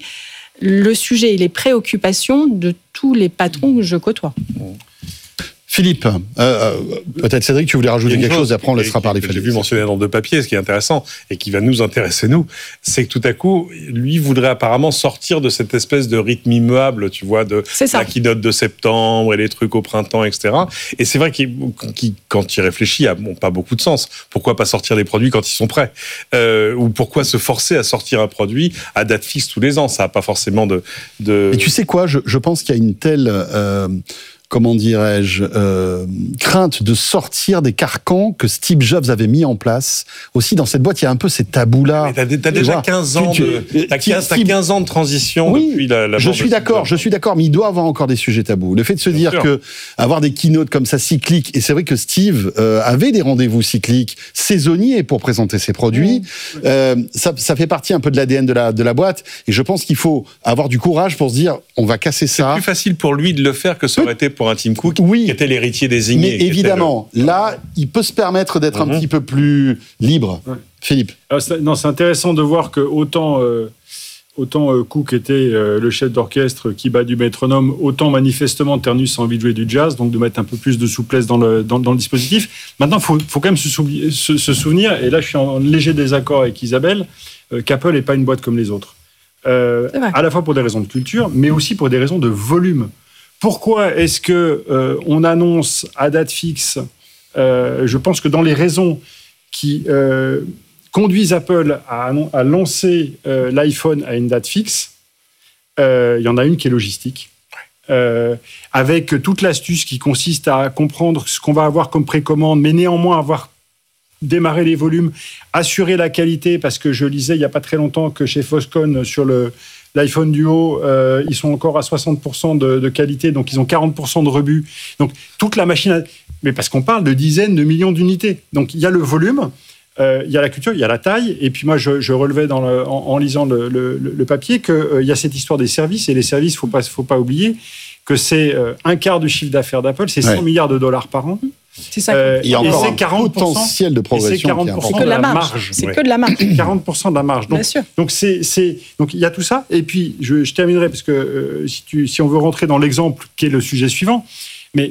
le sujet et les préoccupations de tous les patrons que je côtoie. Philippe, euh, peut-être Cédric, tu voulais rajouter quelque chose, et après on laissera parler que Philippe. J'ai vu mentionner dans deux papiers, ce qui est intéressant et qui va nous intéresser nous, c'est que tout à coup, lui voudrait apparemment sortir de cette espèce de rythme immuable, tu vois, de la keynote de septembre et les trucs au printemps, et cetera. Et c'est vrai qu'il, qu'il quand il réfléchit, a bon, pas beaucoup de sens. Pourquoi pas sortir des produits quand ils sont prêts, euh, ou pourquoi se forcer à sortir un produit à date fixe tous les ans? Ça n'a pas forcément de, de... Et tu sais quoi, je, je pense qu'il y a une telle... Euh, comment dirais-je, euh, crainte de sortir des carcans que Steve Jobs avait mis en place. Aussi, dans cette boîte, il y a un peu ces tabous-là. Mais t'as, t'as déjà vois, quinze ans, tu, tu, de, t'as quinze, t'as quinze ans de transition oui, depuis la, la je suis d'accord, je suis d'accord, mais il doit avoir encore des sujets tabous. Le fait de se Bien dire sûr. que avoir des keynotes comme ça cycliques, et c'est vrai que Steve euh, avait des rendez-vous cycliques saisonniers pour présenter ses produits, mmh. euh, ça, ça fait partie un peu de l'A D N de la, de la boîte, et je pense qu'il faut avoir du courage pour se dire, on va casser ça. C'est plus facile pour lui de le faire que ça aurait été pour un Tim Cook, oui, qui était l'héritier désigné. Mais évidemment, le... là, il peut se permettre d'être mm-hmm. un petit peu plus libre. Ouais. Philippe. Alors, c'est, non, c'est intéressant de voir que autant, euh, autant euh, Cook était euh, le chef d'orchestre qui bat du métronome, autant manifestement Ternus a envie de jouer du jazz, donc de mettre un peu plus de souplesse dans le, dans, dans le dispositif. Maintenant, il faut, faut quand même se, soubli- se, se souvenir, et là je suis en léger désaccord avec Isabelle, euh, qu'Apple n'est pas une boîte comme les autres. Euh, à la fois pour des raisons de culture, mais aussi pour des raisons de volume. Pourquoi est-ce que euh, on annonce à date fixe euh, Je pense que dans les raisons qui euh, conduisent Apple à, à lancer euh, l'iPhone à une date fixe, euh, il y en a une qui est logistique, euh, avec toute l'astuce qui consiste à comprendre ce qu'on va avoir comme précommande, mais néanmoins avoir démarré les volumes, assurer la qualité, parce que je lisais il n'y a pas très longtemps que chez Foxconn, sur le l'iPhone Duo, euh, ils sont encore à soixante pour cent de, de qualité, donc ils ont quarante pour cent de rebut. Donc toute la machine, a... mais parce qu'on parle de dizaines de millions d'unités. Donc il y a le volume, euh, il y a la culture, il y a la taille, et puis moi je, je relevais dans le, en, en lisant le, le, le papier qu'il euh, y a cette histoire des services, et les services, il ne faut pas, faut pas oublier que c'est euh, un quart du chiffre d'affaires d'Apple, c'est cent ouais. milliards de dollars par an. C'est ça. Euh, il y a encore un potentiel de progression. C'est quarante pour cent de la marge. C'est que de la marge. quarante pour cent de la marge. Donc, Bien sûr. Donc, c'est, c'est, donc, il y a tout ça. Et puis, je, je terminerai, parce que euh, si, tu, si on veut rentrer dans l'exemple qui est le sujet suivant, mais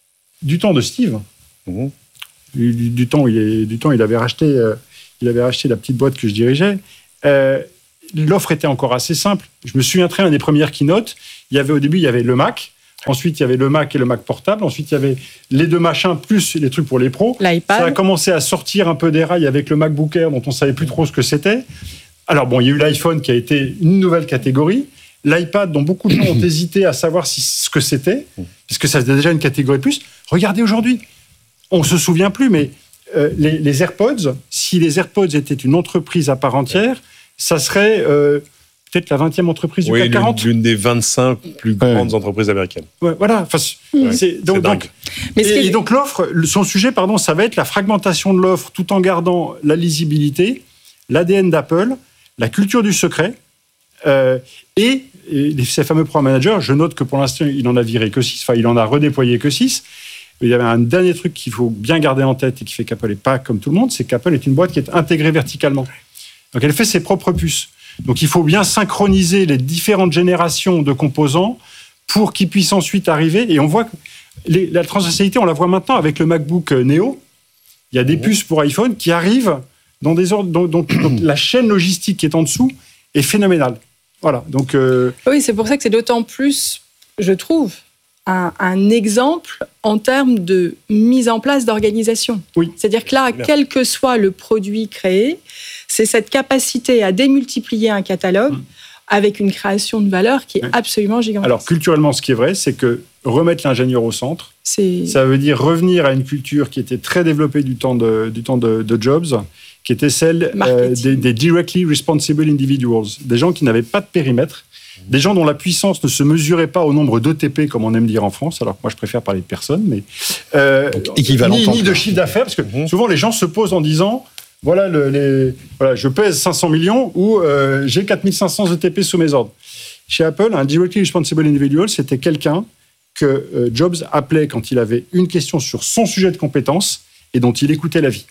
du temps de Steve, mmh. du, du, du, temps, il est, du temps, il avait racheté, euh, il avait racheté la petite boîte que je dirigeais. Euh, l'offre était encore assez simple. Je me souviens très bien des premières keynotes. Il y avait, au début, il y avait le Mac. Ensuite, il y avait le Mac et le Mac portable. Ensuite, il y avait les deux machins plus les trucs pour les pros. L'iPad. Ça a commencé à sortir un peu des rails avec le MacBook Air, dont on ne savait plus trop ce que c'était. Alors, bon, il y a eu l'iPhone qui a été une nouvelle catégorie. L'iPad, dont beaucoup de gens ont hésité à savoir si, ce que c'était, parce que ça c'était déjà une catégorie de plus. Regardez aujourd'hui. On ne se souvient plus, mais euh, les, les AirPods, si les AirPods étaient une entreprise à part entière, ça serait... Euh, peut-être la vingtième entreprise du oui, C A C quarante. L'une des vingt-cinq plus grandes ouais. entreprises américaines. Ouais, voilà. Enfin, ouais. c'est, donc, c'est dingue. Donc, Mais et, est... et donc l'offre, son sujet, pardon, ça va être la fragmentation de l'offre tout en gardant la lisibilité, l'A D N d'Apple, la culture du secret euh, et, et ces fameux programme managers. Je note que pour l'instant, il en a viré que six, enfin, il en a redéployé que six. Il y avait un dernier truc qu'il faut bien garder en tête et qui fait qu'Apple n'est pas comme tout le monde, c'est qu'Apple est une boîte qui est intégrée verticalement. Donc elle fait ses propres puces. Donc, il faut bien synchroniser les différentes générations de composants pour qu'ils puissent ensuite arriver. Et on voit que les, la transversalité, on la voit maintenant avec le MacBook Neo. Il y a des puces pour iPhone qui arrivent dans des ordres. Donc, donc, donc la chaîne logistique qui est en dessous est phénoménale. Voilà. Donc, euh... oui, c'est pour ça que c'est d'autant plus, je trouve, un, un exemple en termes de mise en place d'organisation. Oui. C'est-à-dire que là, quel que soit le produit créé, c'est cette capacité à démultiplier un catalogue mmh. avec une création de valeur qui est absolument gigantesque. Alors, culturellement, ce qui est vrai, c'est que remettre l'ingénieur au centre, c'est... ça veut dire revenir à une culture qui était très développée du temps de, du temps de, de Jobs, qui était celle euh, des, des directly responsible individuals, des gens qui n'avaient pas de périmètre, des gens dont la puissance ne se mesurait pas au nombre d'E T P, comme on aime dire en France, alors que moi je préfère parler de personnes, mais euh, ni, ni de chiffre d'affaires, parce que mmh. souvent les gens se posent en disant... Voilà, le, les, voilà, je pèse cinq cents millions ou euh, j'ai quatre mille cinq cents E T P sous mes ordres. Chez Apple, un directly responsible individual, c'était quelqu'un que euh, Jobs appelait quand il avait une question sur son sujet de compétence et dont il écoutait l'avis.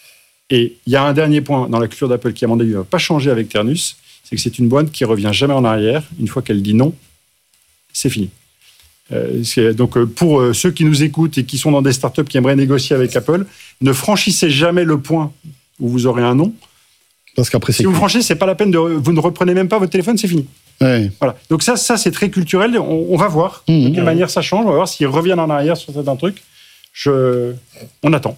Et il y a un dernier point dans la culture d'Apple qui, à mon avis, ne va pas changer avec Ternus, c'est que c'est une boîte qui revient jamais en arrière. Une fois qu'elle dit non, c'est fini. Euh, c'est, donc, pour euh, ceux qui nous écoutent et qui sont dans des startups qui aimeraient négocier avec Apple, ne franchissez jamais le point où vous aurez un nom. Parce qu'après, si vous franchissez, c'est pas la peine de, vous ne reprenez même pas votre téléphone, c'est fini. Ouais. Voilà. Donc ça, ça c'est très culturel. On, on va voir mmh, de quelle ouais. manière ça change. On va voir s'ils reviennent en arrière sur certains trucs. Je, on attend.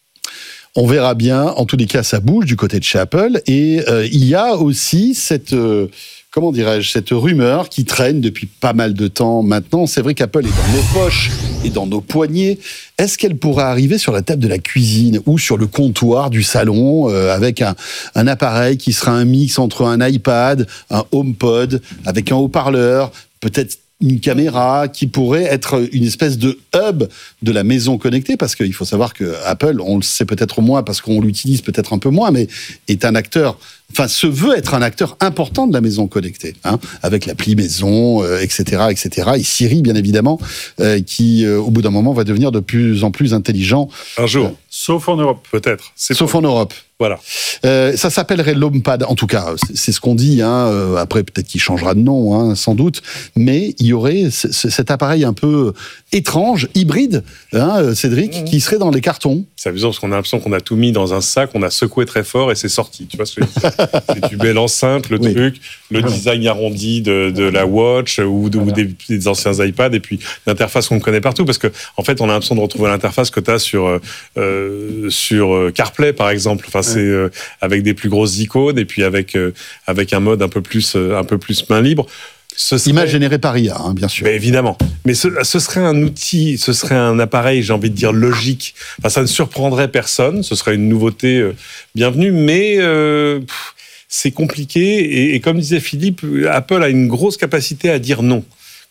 On verra bien. En tous les cas, ça bouge du côté de chez Apple. Et euh, il y a aussi cette, euh, comment dirais-je, cette rumeur qui traîne depuis pas mal de temps maintenant. C'est vrai qu'Apple est dans nos poches et dans nos poignets. Est-ce qu'elle pourrait arriver sur la table de la cuisine ou sur le comptoir du salon euh, avec un, un appareil qui sera un mix entre un iPad, un HomePod, avec un haut-parleur, peut-être une caméra qui pourrait être une espèce de hub de la maison connectée, parce qu'il faut savoir que Apple, on le sait peut-être moins parce qu'on l'utilise peut-être un peu moins, mais est un acteur, enfin se veut être un acteur important de la maison connectée, hein, avec l'appli maison, euh, et cetera, et cetera. Et Siri, bien évidemment, euh, qui euh, au bout d'un moment va devenir de plus en plus intelligent. Un jour, euh, sauf en Europe, peut-être. C'est sauf pas... en Europe. Voilà. Euh, ça s'appellerait l'HomePad, en tout cas, c'est, c'est ce qu'on dit. Hein. Euh, après, peut-être qu'il changera de nom, hein, sans doute. Mais il y aurait c- c- cet appareil un peu étrange, hybride, hein, Cédric, mmh. qui serait dans les cartons. C'est amusant parce qu'on a l'impression qu'on a tout mis dans un sac, on a secoué très fort et c'est sorti. Tu vois ce que je veux dire? Tu mets l'enceinte, le oui. truc, le voilà. design arrondi de, de la Watch ou, de, voilà. ou des, des anciens iPads et puis l'interface qu'on connaît partout. Parce que en fait, on a l'impression de retrouver l'interface que tu as sur, euh, sur CarPlay, par exemple. Enfin, c'est euh, avec des plus grosses icônes et puis avec euh, avec un mode un peu plus euh, un peu plus main libre. Ce serait... Image générée par I A, hein, bien sûr. Mais évidemment. Mais ce, ce serait un outil, ce serait un appareil, j'ai envie de dire logique. Enfin, ça ne surprendrait personne. Ce serait une nouveauté euh, bienvenue, mais euh, pff, c'est compliqué. Et, et comme disait Philippe, Apple a une grosse capacité à dire non.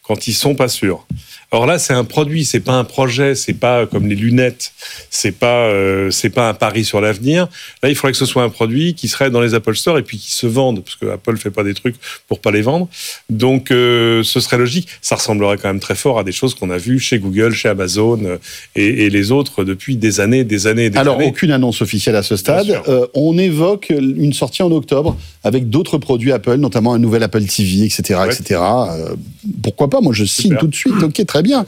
quand ils sont pas sûrs. Alors là, c'est un produit, c'est pas un projet, c'est pas comme les lunettes, c'est pas euh, c'est pas un pari sur l'avenir. Là, il faudrait que ce soit un produit qui serait dans les Apple Store et puis qui se vende, parce que Apple fait pas des trucs pour pas les vendre. Donc, euh, ce serait logique. Ça ressemblerait quand même très fort à des choses qu'on a vues chez Google, chez Amazon euh, et, et les autres depuis des années, des années, des Alors, années. aucune annonce officielle à ce stade. Euh, on évoque une sortie en octobre avec d'autres produits Apple, notamment un nouvel Apple T V, et cetera, ouais. et cetera. Euh, pourquoi pas ? Moi, je signe Super. tout de suite. Ok, très bien.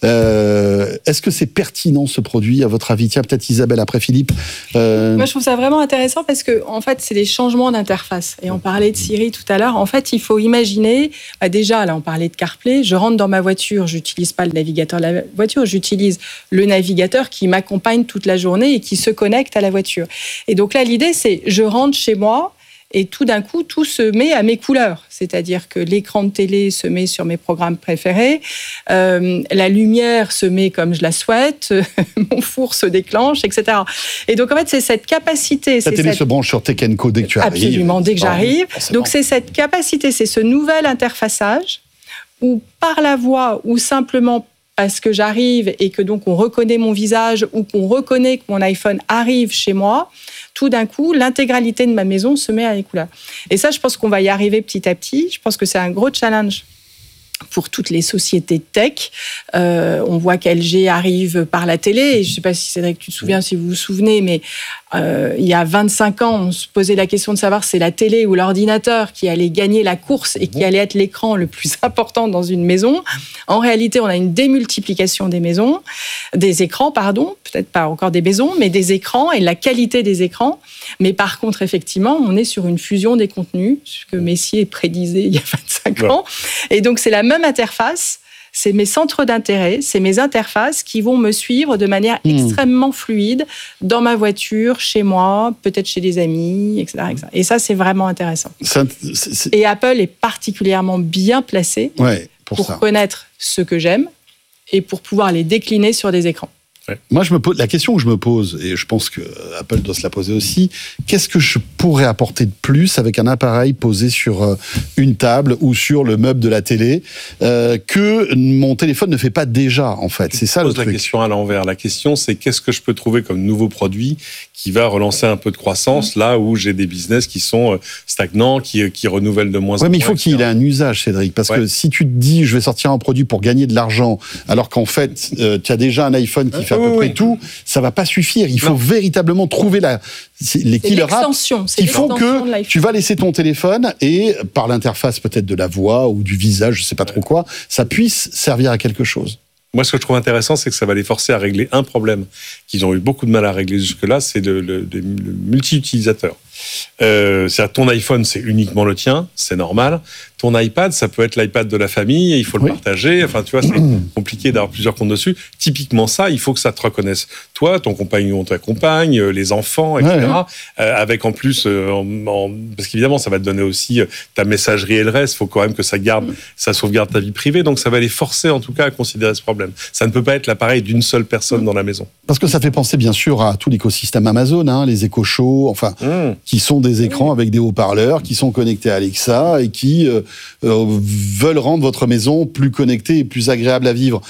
Euh, est-ce que c'est pertinent ce produit, à votre avis ? Tiens, peut-être Isabelle après Philippe. Euh... Moi, je trouve ça vraiment intéressant parce que, en fait, c'est des changements d'interface. Et on parlait de Siri tout à l'heure. En fait, il faut imaginer. Bah déjà, là, on parlait de CarPlay. Je rentre dans ma voiture, j'utilise pas le navigateur de la voiture, j'utilise le navigateur qui m'accompagne toute la journée et qui se connecte à la voiture. Et donc là, l'idée, c'est je rentre chez moi. Et tout d'un coup, tout se met à mes couleurs. C'est-à-dire que l'écran de télé se met sur mes programmes préférés, euh, la lumière se met comme je la souhaite, mon four se déclenche, et cetera. Et donc, en fait, c'est cette capacité... La c'est télé cette... se branche sur Tech and Co dès que tu arrives. Absolument, dès que j'arrive. Oh, donc, c'est cette capacité, c'est ce nouvel interfaçage où, par la voix, ou simplement parce que j'arrive et que donc on reconnaît mon visage ou qu'on reconnaît que mon iPhone arrive chez moi, tout d'un coup, l'intégralité de ma maison se met à les couleurs. Et ça, je pense qu'on va y arriver petit à petit. Je pense que c'est un gros challenge pour toutes les sociétés tech. Euh, on voit qu'L G arrive par la télé. Et je ne sais pas si Cédric, tu te souviens, si vous vous souvenez, mais euh, il y a vingt-cinq ans, on se posait la question de savoir si c'est la télé ou l'ordinateur qui allait gagner la course et qui allait être l'écran le plus important dans une maison. En réalité, on a une démultiplication des maisons, des écrans, pardon, peut-être pas encore des maisons, mais des écrans et la qualité des écrans. Mais par contre, effectivement, on est sur une fusion des contenus, ce que Messier prédisait il y a vingt-cinq ans. Et donc, c'est la même interface, c'est mes centres d'intérêt, c'est mes interfaces qui vont me suivre de manière mmh. extrêmement fluide dans ma voiture, chez moi, peut-être chez des amis, et cetera, et cetera. Et ça, c'est vraiment intéressant. Ça, c'est, c'est... Et Apple est particulièrement bien placé ouais, pour, pour ça. connaître ce que j'aime et pour pouvoir les décliner sur des écrans. Moi, je me pose, la question que je me pose, et je pense que Apple doit se la poser aussi, qu'est-ce que je pourrais apporter de plus avec un appareil posé sur une table ou sur le meuble de la télé euh, que mon téléphone ne fait pas déjà, en fait. C'est ça le truc. Je pose la question à l'envers. La question, c'est qu'est-ce que je peux trouver comme nouveau produit qui va relancer un peu de croissance là où j'ai des business qui sont stagnants, qui, qui renouvellent de moins en moins. Oui, mais il faut qu'il ait un usage, Cédric, parce ouais. que si tu te dis, je vais sortir un produit pour gagner de l'argent, alors qu'en fait, euh, tu as déjà un iPhone qui ouais. fait à peu oui, près oui. tout, ça va pas suffire. Il faut non. véritablement trouver la, les killer apps qui font que tu vas laisser ton téléphone et par l'interface peut-être de la voix ou du visage, je sais pas trop quoi, ça puisse servir à quelque chose. Moi, ce que je trouve intéressant, c'est que ça va les forcer à régler un problème qu'ils ont eu beaucoup de mal à régler jusque-là, c'est le, le, le, le multi-utilisateur. Euh, c'est-à-dire ton iPhone, c'est uniquement le tien, c'est normal. Ton iPad, ça peut être l'iPad de la famille, et il faut le oui. partager. Enfin, tu vois, c'est compliqué d'avoir plusieurs comptes dessus. Typiquement, ça, il faut que ça te reconnaisse. Toi, ton compagnon, ta compagne, les enfants, et cetera. Ouais, ouais. Euh, avec en plus, euh, en, en, parce qu'évidemment, ça va te donner aussi euh, ta messagerie et le reste. Il faut quand même que ça garde, ouais. ça sauvegarde ta vie privée. Donc, ça va les forcer, en tout cas, à considérer ce problème. Ça ne peut pas être l'appareil d'une seule personne ouais. dans la maison. Parce que ça fait penser, bien sûr, à tout l'écosystème Amazon, hein, les Echo Show, enfin, mmh. qui sont des écrans avec des haut-parleurs, qui sont connectés à Alexa et qui euh, euh, veulent rendre votre maison plus connectée et plus agréable à vivre.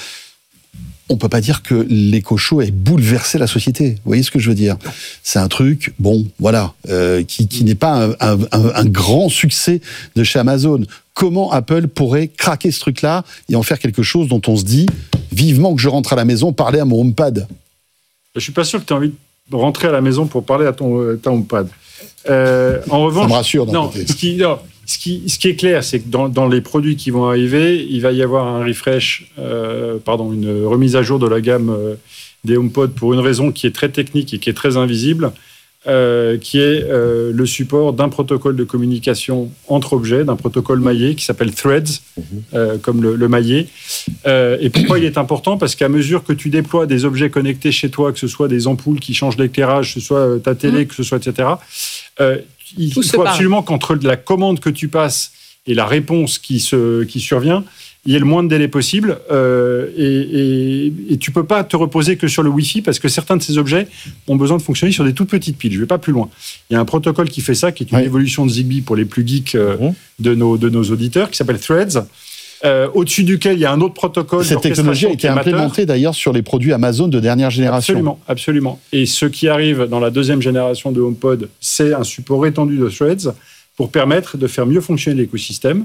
On peut pas dire que l'Echo Show ait bouleversé la société. Vous voyez ce que je veux dire ? C'est un truc, bon, voilà, euh, qui, qui n'est pas un, un, un, un grand succès de chez Amazon. Comment Apple pourrait craquer ce truc-là et en faire quelque chose dont on se dit, vivement que je rentre à la maison, parler à mon HomePad ? Je suis pas sûr que tu aies envie de rentrer à la maison pour parler à ton, ton HomePad. Euh, en revanche, ça me rassure d'un non, côté. Ce qui, non, ce qui, ce qui est clair, c'est que dans, dans les produits qui vont arriver, il va y avoir un refresh, euh, pardon, une remise à jour de la gamme euh, des HomePod pour une raison qui est très technique et qui est très invisible, euh, qui est euh, le support d'un protocole de communication entre objets, d'un protocole maillé qui s'appelle Threads, euh, comme le, le maillé. Euh, et pourquoi il est important ? Parce qu'à mesure que tu déploies des objets connectés chez toi, que ce soit des ampoules qui changent l'éclairage, que ce soit ta télé, mmh. que ce soit et cetera, euh, il Tout faut absolument qu'entre la commande que tu passes et la réponse qui, se, qui survient, il y ait le moins de délai possible. Euh, et, et, et tu ne peux pas te reposer que sur le Wi-Fi parce que certains de ces objets ont besoin de fonctionner sur des toutes petites piles. Je ne vais pas plus loin. Il y a un protocole qui fait ça, qui est une oui. évolution de Zigbee pour les plus geeks euh, mmh. de, nos, de nos auditeurs, qui s'appelle Threads. euh, au-dessus duquel il y a un autre protocole. Cette technologie a été implémentée d'ailleurs sur les produits Amazon de dernière génération. Absolument, absolument. Et ce qui arrive dans la deuxième génération de HomePod, c'est un support étendu de Threads pour permettre de faire mieux fonctionner l'écosystème.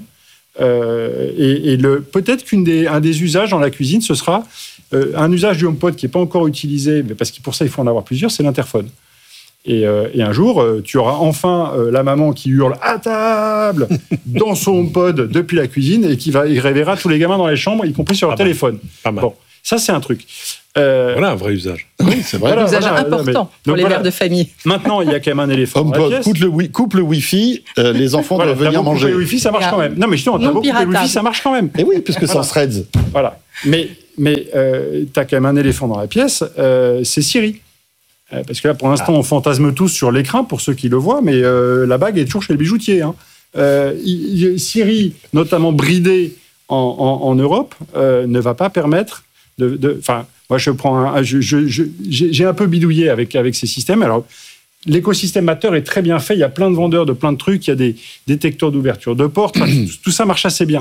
Euh, et et le, peut-être qu'un des, un des usages dans la cuisine, ce sera euh, un usage du HomePod qui n'est pas encore utilisé, mais parce que pour ça, il faut en avoir plusieurs, c'est l'interphone. Et, euh, et un jour, euh, tu auras enfin euh, la maman qui hurle à table dans son HomePod depuis la cuisine et qui va, il réveillera tous les gamins dans les chambres, y compris sur leur pas téléphone. Pas mal. Bon, ça c'est un truc. Euh, voilà un vrai usage. Oui, c'est vrai. Un voilà, usage voilà, important mais, pour donc les voilà. mères de famille. Maintenant, il y a quand même un éléphant dans la HomePod, pièce. coupe le, wi- coupe le Wi-Fi, euh, les enfants Voilà, doivent venir t'as beau manger. couper le Wi-Fi, ça marche quand même. Non, mais justement, t'as Non beau couper le piratable. Wi-Fi, ça marche quand même. Et oui, puisque sans Voilà. Threads. Voilà. Mais, mais euh, tu as quand même un éléphant dans la pièce, euh, c'est Siri. Euh, parce que là, pour l'instant, on fantasme tous sur l'écran, pour ceux qui le voient, mais euh, la bague est toujours chez le bijoutier. Hein. Euh, il- il- Siri, notamment bridée en, en, en Europe, euh, ne va pas permettre de... Enfin, moi, je prends un, je, je, je, j'ai j'ai un peu bidouillé avec, avec ces systèmes. Alors, l'écosystème Matter est très bien fait. Il y a plein de vendeurs de plein de trucs. Il y a des détecteurs d'ouverture de portes. Enfin, tout, tout ça marche assez bien.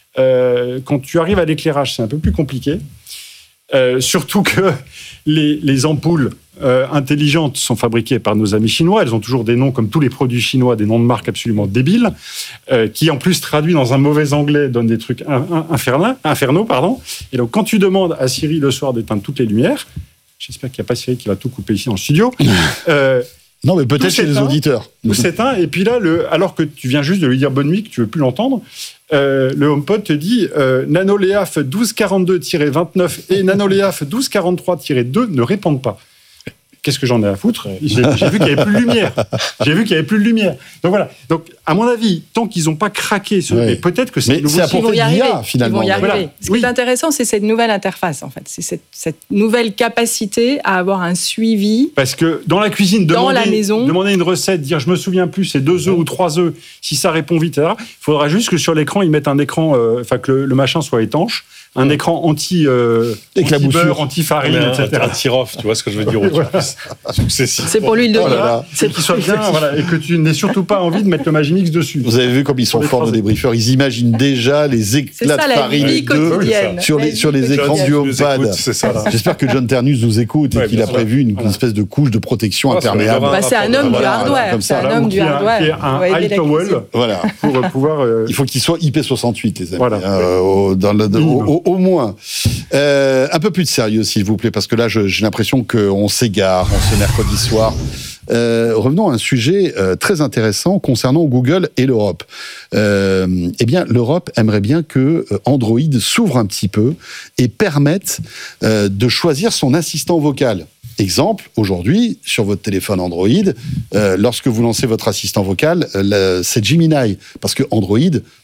Euh, quand tu arrives à l'éclairage, c'est un peu plus compliqué. Euh, surtout que les, les ampoules euh, intelligentes sont fabriquées par nos amis chinois. Elles ont toujours des noms, comme tous les produits chinois, des noms de marques absolument débiles, euh, qui en plus traduits dans un mauvais anglais donnent des trucs in, in, infernaux, infernaux. Pardon. Et donc quand tu demandes à Siri le soir d'éteindre toutes les lumières, j'espère qu'il n'y a pas Siri qui va tout couper ici dans le studio, euh, non, mais peut-être chez les auditeurs. Tout s'éteint, et puis là, le, alors que tu viens juste de lui dire bonne nuit, que tu veux plus l'entendre, euh, le HomePod te dit euh, NanoLeaf douze quarante-deux vingt-neuf et NanoLeaf douze quarante-trois deux ne répondent pas. Qu'est-ce que j'en ai à foutre ? J'ai, j'ai vu qu'il n'y avait plus de lumière. J'ai vu qu'il n'y avait plus de lumière. Donc voilà. Donc, à mon avis, tant qu'ils n'ont pas craqué ce, Ouais. mais peut-être que c'est Mais le c'est à nouveau- portée Ils vont y de l'I A, arriver. finalement. Ils vont y arriver. Voilà. Ce qui Oui. est intéressant, c'est cette nouvelle interface, en fait. C'est cette, cette nouvelle capacité à avoir un suivi. Parce que dans la cuisine, Dans demander, la maison. demander une recette, dire je me souviens plus, c'est deux œufs ou trois œufs, si ça répond vite, et cetera. Il faudra juste que sur l'écran, ils mettent un écran, euh, enfin que le, le machin soit étanche, un écran anti, euh, Éclaboussure. anti-beurre, anti-farine, un, et cetera. un tir-off, tu vois ce que je veux dire au-dessus. Successif. C'est pour l'huile Oh là d'olive. là. C'est qu'il soit bien, voilà, et que tu n'aies surtout pas envie de mettre le Magimix dessus. Vous avez vu comme ils sont Pour les forts, nos phrases. débriefeurs. Ils imaginent déjà les C'est éclats ça de la farine vie d'œufs quotidienne. sur La les, vie sur les quotidienne. écrans du John, tu nous HomePod. écoutes, c'est ça, là. J'espère que John Ternus nous écoute et Ouais, qu'il bien a sûr. prévu une, Voilà. espèce de couche de protection Ah, ça va imperméable. avoir Bah, c'est un homme du Voilà, hardware. comme C'est ça, un là, homme Ou du qui a- hardware. qui a On va un aider high la towel cuisine. voilà, pour pouvoir. euh, Il faut qu'il soit I P soixante-huit, les amis. Voilà. Euh, au, dans le- Minimum. au, au- au moins. Euh, un peu plus de sérieux, s'il vous plaît, parce que là, je- j'ai l'impression qu'on s'égare en ce mercredi soir. Euh, revenons à un sujet euh, très intéressant concernant Google et l'Europe. Euh, eh bien, l'Europe aimerait bien que euh, Android s'ouvre un petit peu et permette euh, de choisir son assistant vocal. Exemple, aujourd'hui, sur votre téléphone Android, euh, lorsque vous lancez votre assistant vocal, euh, le- c'est Gemini, parce que Android,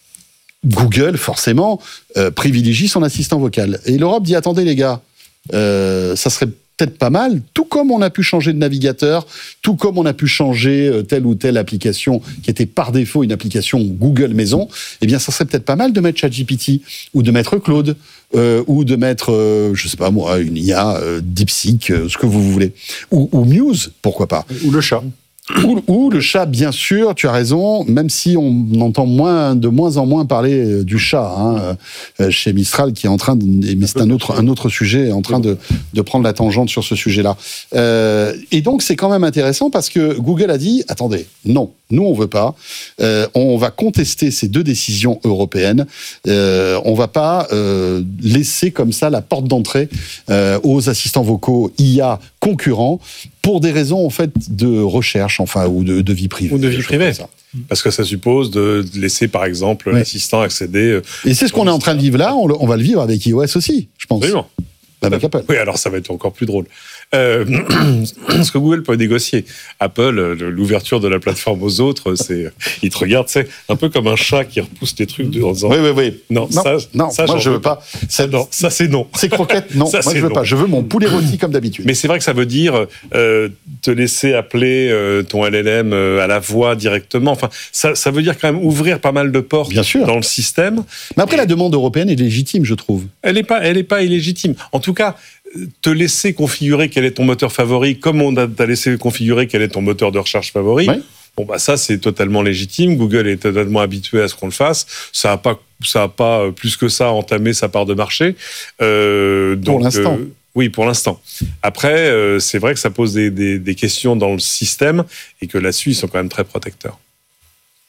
Google, forcément, euh, privilégie son assistant vocal. Et l'Europe dit, attendez les gars, euh, ça serait peut-être pas mal, tout comme on a pu changer de navigateur, tout comme on a pu changer euh, telle ou telle application qui était par défaut une application Google Maison, eh bien, ça serait peut-être pas mal de mettre ChatGPT ou de mettre Claude euh, ou de mettre, euh, je sais pas moi, une I A, euh, DeepSeek, euh, ce que vous voulez. Ou, ou Muse, pourquoi pas. ou le chat. Ou, ou le chat, bien sûr, tu as raison, même si on entend moins, de moins en moins parler euh, du chat hein, euh, chez Mistral, qui est en train de... Mais c'est un autre, un autre sujet, en train de, de prendre la tangente sur ce sujet-là. Euh, et donc, c'est quand même intéressant parce que Google a dit, attendez, non, nous, on veut pas. Euh, on va contester ces deux décisions européennes. Euh, on va pas euh, laisser comme ça la porte d'entrée euh, aux assistants vocaux I A concurrents pour des raisons, en fait, de recherche, enfin, ou de, de vie privée. Ou de vie choses privée. comme ça. Parce que ça suppose de laisser, par exemple, Ouais. l'assistant accéder. euh, Et c'est ce qu'on est en train de vivre là, on, le- on va le vivre avec iOS aussi, je pense. Absolument. Avec Apple. Oui, alors ça va être encore plus drôle. Euh, ce que Google peut négocier. Apple, euh, l'ouverture de la plateforme aux autres, c'est, ils te regardent, c'est un peu comme un chat qui repousse des trucs de, en disant. Oui, oui, oui. Non, Non, ça, non, ça, moi j'en je veux pas. Ça, non, ça c'est non. Ces croquettes, non. Ça, moi c'est je veux non. pas. Je veux mon poulet rôti comme d'habitude. Mais c'est vrai que ça veut dire euh, te laisser appeler euh, ton L L M euh, à la voix directement. Enfin, ça, ça veut dire quand même ouvrir pas mal de portes Bien sûr. dans le système. Mais après, la demande européenne est légitime, je trouve. Elle n'est pas, elle est pas illégitime. En tout cas, te laisser configurer quel est ton moteur favori, comme on t'a laissé configurer quel est ton moteur de recherche favori. Oui. Bon, bah ça, c'est totalement légitime. Google est totalement habitué à ce qu'on le fasse. Ça n'a pas, ça a pas plus que ça entamé sa part de marché. Euh, donc, pour l'instant. Euh, oui, pour l'instant. Après, euh, c'est vrai que ça pose des, des, des questions dans le système et que là-dessus, ils sont quand même très protecteurs. Isabelle ?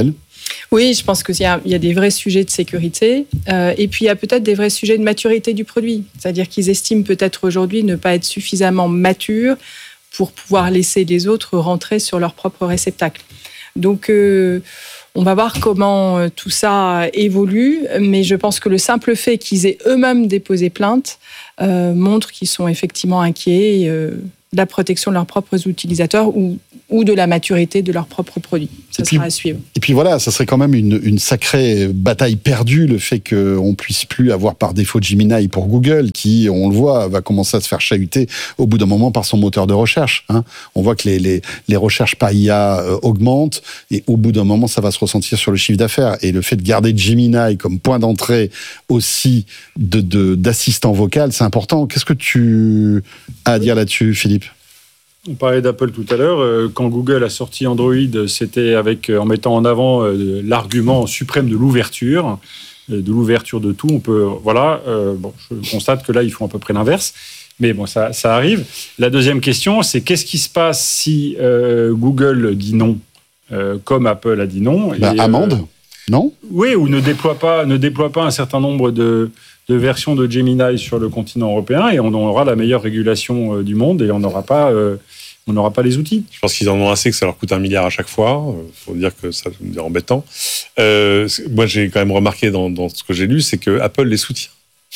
Oui, je pense qu'il y a, il y a des vrais sujets de sécurité. Euh, et puis, il y a peut-être des vrais sujets de maturité du produit. C'est-à-dire qu'ils estiment peut-être aujourd'hui ne pas être suffisamment matures pour pouvoir laisser les autres rentrer sur leur propre réceptacle. Donc, euh, on va voir comment euh, tout ça évolue, mais je pense que le simple fait qu'ils aient eux-mêmes déposé plainte euh, montre qu'ils sont effectivement inquiets euh, de la protection de leurs propres utilisateurs ou, ou de la maturité de leurs propres produits. Ça et puis, sera à suivre. Et puis voilà, ça serait quand même une, une sacrée bataille perdue, le fait qu'on ne puisse plus avoir par défaut Gemini pour Google, qui, on le voit, va commencer à se faire chahuter au bout d'un moment par son moteur de recherche. Hein. On voit que les, les, les recherches par I A euh, augmentent, et au bout d'un moment, ça va se ressentir sur le chiffre d'affaires. Et le fait de garder Gemini comme point d'entrée aussi de, de, d'assistant vocal, c'est important. Qu'est-ce que tu as à dire là-dessus, Philippe ? On parlait d'Apple tout à l'heure. Quand Google a sorti Android, c'était avec, en mettant en avant l'argument suprême de l'ouverture, de l'ouverture de tout. On peut, voilà. Euh, bon, je constate que là, ils font à peu près l'inverse. Mais bon, ça, ça arrive. La deuxième question, c'est qu'est-ce qui se passe si euh, Google dit non, euh, comme Apple a dit non bah, et, amende, euh, non ? Oui, ou ne déploie pas, ne déploie pas un certain nombre de de versions de Gemini sur le continent européen et on aura la meilleure régulation du monde et on n'aura pas, euh, on n'aura pas les outils. Je pense qu'ils en ont assez que ça leur coûte un milliard à chaque fois. Il faut dire que ça c'est embêtant. Euh, moi, j'ai quand même remarqué dans, dans ce que j'ai lu, c'est que Apple les soutient.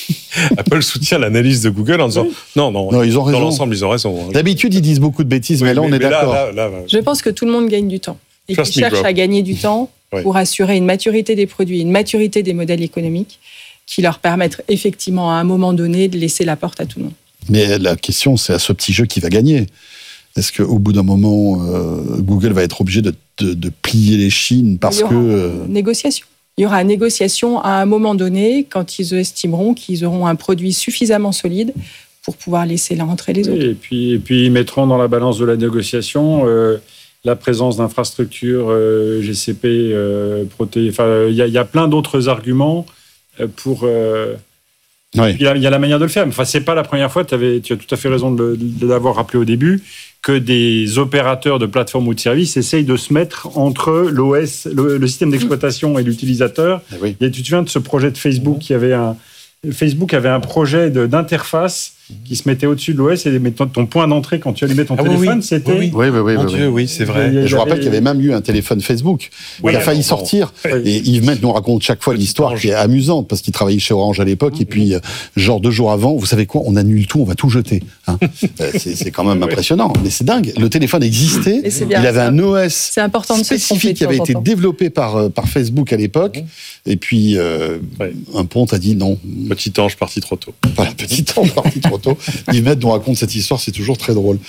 Apple soutient l'analyse de Google en disant oui. non, non, non, ils ont raison. Dans l'ensemble, ils ont raison. D'habitude, ils disent beaucoup de bêtises, oui, mais là, mais, on est mais d'accord. Là, là, là, Je pense que tout le monde gagne du temps. Et qu'ils cherchent à gagner du temps oui. pour assurer une maturité des produits, une maturité des modèles économiques qui leur permettent effectivement à un moment donné de laisser la porte à tout le monde. Mais la question, c'est à ce petit jeu qui va gagner. Est-ce qu'au bout d'un moment, euh, Google va être obligé de, de, de plier les chines parce Il y aura que... Euh... négociation. Il y aura une négociation à un moment donné quand ils estimeront qu'ils auront un produit suffisamment solide pour pouvoir laisser la rentrer les autres. Et puis, et puis ils mettront dans la balance de la négociation euh, la présence d'infrastructures euh, G C P, euh, proté... Enfin, il y, y a plein d'autres arguments pour... Euh... Oui. Il y a la manière de le faire. Enfin, c'est pas la première fois, tu as tout à fait raison de, de l'avoir rappelé au début, que des opérateurs de plateformes ou de services essayent de se mettre entre l'O S, le, le système d'exploitation et l'utilisateur. Oui. Et tu te souviens de ce projet de Facebook qui avait un... Facebook avait un projet de, d'interface qui se mettait au-dessus de l'O S et ton point d'entrée quand tu allumais ton ah, téléphone, oui, c'était... Oui, oui, oui, oui, Mon oui, Dieu, oui, c'est vrai. Et je vous rappelle qu'il y avait même eu un téléphone Facebook. Oui, il a failli bon, sortir. bon. Et Yves Maître nous raconte chaque fois l'histoire qui est amusante parce qu'il travaillait chez Orange à l'époque. Mmh. Et puis, genre deux jours avant, vous savez quoi, on annule tout, on va tout jeter. Hein c'est, c'est quand même impressionnant. Mais c'est dingue. Le téléphone existait. Il bien, avait un O S c'est important de spécifique qui avait été développé par, par Facebook à l'époque. Mmh. Et puis, euh, ouais. un pont a dit non. Petit ange parti trop tôt. Voilà, petit ange parti trop tôt. Yves Maître nous raconte cette histoire, c'est toujours très drôle.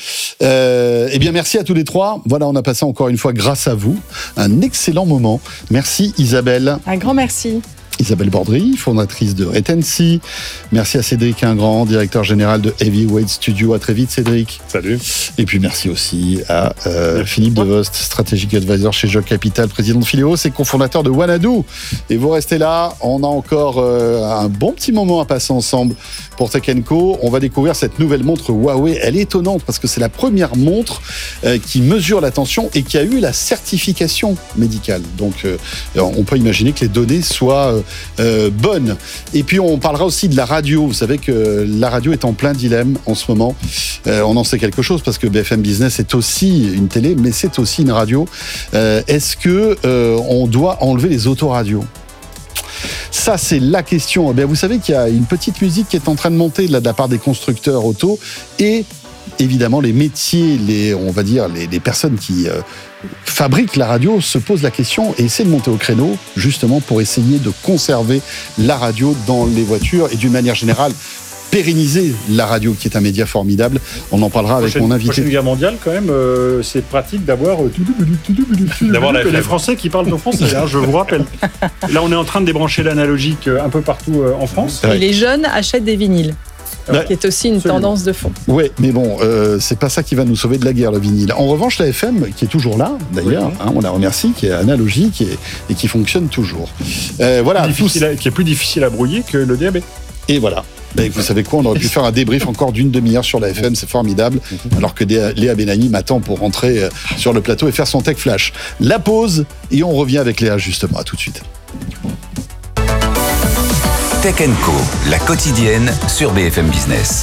Euh, eh bien, merci à tous les trois. Voilà, on a passé encore une fois, grâce à vous, un excellent moment. Merci Isabelle. Un grand merci. Isabelle Bordry, fondatrice de Retency. Merci à Cédric Ingrand, directeur général de Heavyweight Studio. À très vite, Cédric. Salut. Et puis merci aussi à euh, Philippe Devost, Strategic Advisor chez Jog Capital, président de Phileos et cofondateur de Wanadoo. Et vous restez là, on a encore euh, un bon petit moment à passer ensemble pour Tech and Co. On va découvrir cette nouvelle montre Huawei. Elle est étonnante parce que c'est la première montre euh, qui mesure la tension et qui a eu la certification médicale. Donc euh, on peut imaginer que les données soient euh, Euh, bonne. Et puis on parlera aussi de la radio. Vous savez que la radio est en plein dilemme en ce moment. Euh, on en sait quelque chose parce que B F M Business est aussi une télé, mais c'est aussi une radio. Euh, est-ce que euh, on doit enlever les autoradios ? Ça, c'est la question. Eh bien, vous savez qu'il y a une petite musique qui est en train de monter là, de la part des constructeurs auto et évidemment les métiers, les, on va dire les, les personnes qui euh, fabriquent la radio se posent la question et essaient de monter au créneau justement pour essayer de conserver la radio dans les voitures et d'une manière générale pérenniser la radio qui est un média formidable. On en parlera avec prochaine, mon invité. Prochaine guerre mondiale quand même, euh, c'est pratique d'avoir euh, d'avoir que les Français qui parlent au français. Hein, je vous rappelle. Là, on est en train de débrancher l'analogique un peu partout euh, en France. Et ouais. Les jeunes achètent des vinyles. ouais. qui est aussi une Absolument. tendance de fond. Oui, mais bon, euh, c'est pas ça qui va nous sauver de la guerre, le vinyle. En revanche, la F M, qui est toujours là, d'ailleurs, oui. hein, on la remercie, qui est analogique et, et qui fonctionne toujours. Euh, voilà, plus à, qui est plus difficile à brouiller que le D A B. Et voilà. Ben, vous savez quoi, on aurait pu faire un débrief encore d'une demi-heure sur la F M, c'est formidable, alors que Léa Benani m'attend pour rentrer sur le plateau et faire son Tech Flash. La pause, et on revient avec Léa justement, à tout de suite. Tech and Co, la quotidienne sur B F M Business.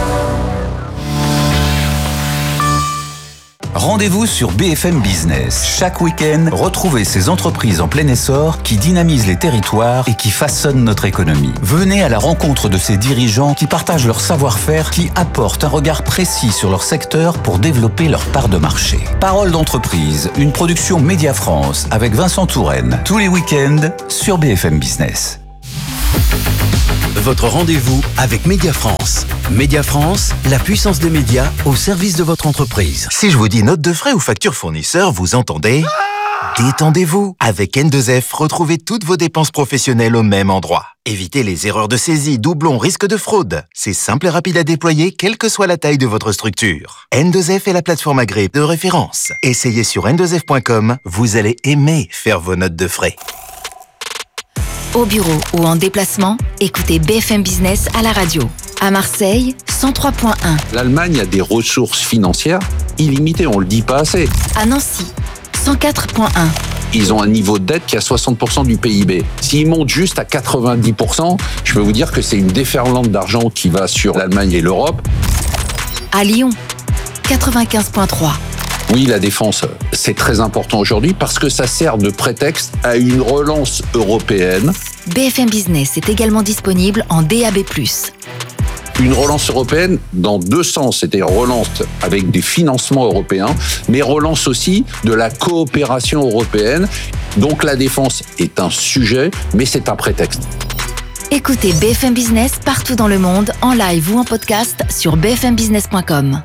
Rendez-vous sur B F M Business. Chaque week-end, retrouvez ces entreprises en plein essor qui dynamisent les territoires et qui façonnent notre économie. Venez à la rencontre de ces dirigeants qui partagent leur savoir-faire, qui apportent un regard précis sur leur secteur pour développer leur part de marché. Parole d'entreprise, une production Média France avec Vincent Touraine. Tous les week-ends sur B F M Business. Votre rendez-vous avec Média France. Média France, la puissance des médias au service de votre entreprise. Si je vous dis note de frais ou facture fournisseur, vous entendez ? Détendez-vous. Avec N deux F, retrouvez toutes vos dépenses professionnelles au même endroit. Évitez les erreurs de saisie, doublons, risques de fraude. C'est simple et rapide à déployer, quelle que soit la taille de votre structure. N deux F est la plateforme agréée de référence. Essayez sur N deux F point com, vous allez aimer faire vos notes de frais. Au bureau ou en déplacement, écoutez B F M Business à la radio. À Marseille, cent trois point un. L'Allemagne a des ressources financières illimitées, on le dit pas assez. À Nancy, cent quatre point un. Ils ont un niveau de dette qui est à soixante pour cent du P I B. S'ils montent juste à quatre-vingt-dix pour cent, je peux vous dire que c'est une déferlante d'argent qui va sur l'Allemagne et l'Europe. À Lyon, quatre-vingt-quinze point trois. Oui, la défense, c'est très important aujourd'hui parce que ça sert de prétexte à une relance européenne. B F M Business est également disponible en D A B plus. Une relance européenne dans deux sens, c'est-à-dire relance avec des financements européens, mais relance aussi de la coopération européenne. Donc la défense est un sujet, mais c'est un prétexte. Écoutez B F M Business partout dans le monde, en live ou en podcast sur b f m business point com.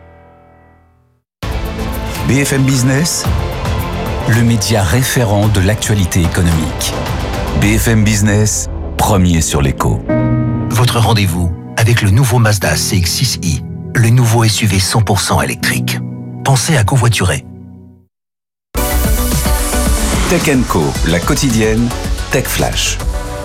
B F M Business, le média référent de l'actualité économique. B F M Business, premier sur l'écho. Votre rendez-vous avec le nouveau Mazda C X six i, le nouveau S U V cent pour cent électrique. Pensez à covoiturer. Tech and Co, la quotidienne, Tech Flash.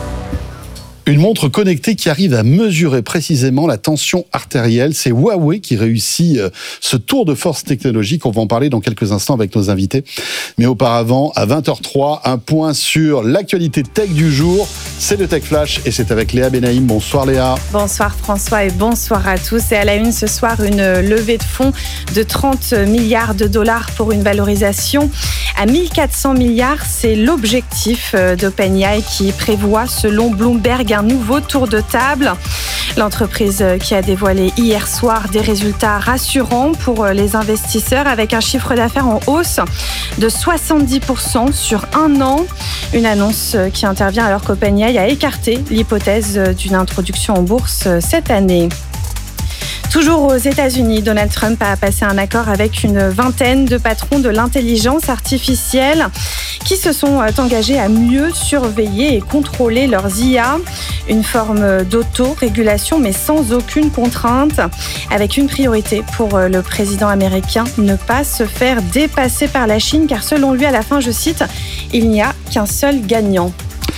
Une montre connectée qui arrive à mesurer précisément la tension artérielle. C'est Huawei qui réussit ce tour de force technologique. On va en parler dans quelques instants avec nos invités. Mais auparavant, à vingt heures trois, un point sur l'actualité tech du jour. C'est le Tech Flash et c'est avec Léa Benaïm. Bonsoir Léa. Bonsoir François et bonsoir à tous. Et à la une ce soir, une levée de fonds de trente milliards de dollars pour une valorisation à mille quatre cents milliards. C'est l'objectif d'OpenAI qui prévoit, selon Bloomberg, un nouveau tour de table. L'entreprise qui a dévoilé hier soir des résultats rassurants pour les investisseurs avec un chiffre d'affaires en hausse de soixante-dix pour cent sur un an. Une annonce qui intervient alors qu'OpenAI a écarté l'hypothèse d'une introduction en bourse cette année. Toujours aux États-Unis, Donald Trump a passé un accord avec une vingtaine de patrons de l'intelligence artificielle qui se sont engagés à mieux surveiller et contrôler leurs I A. Une forme d'auto-régulation, mais sans aucune contrainte, avec une priorité pour le président américain, ne pas se faire dépasser par la Chine, car selon lui, à la fin, je cite, il n'y a qu'un seul gagnant.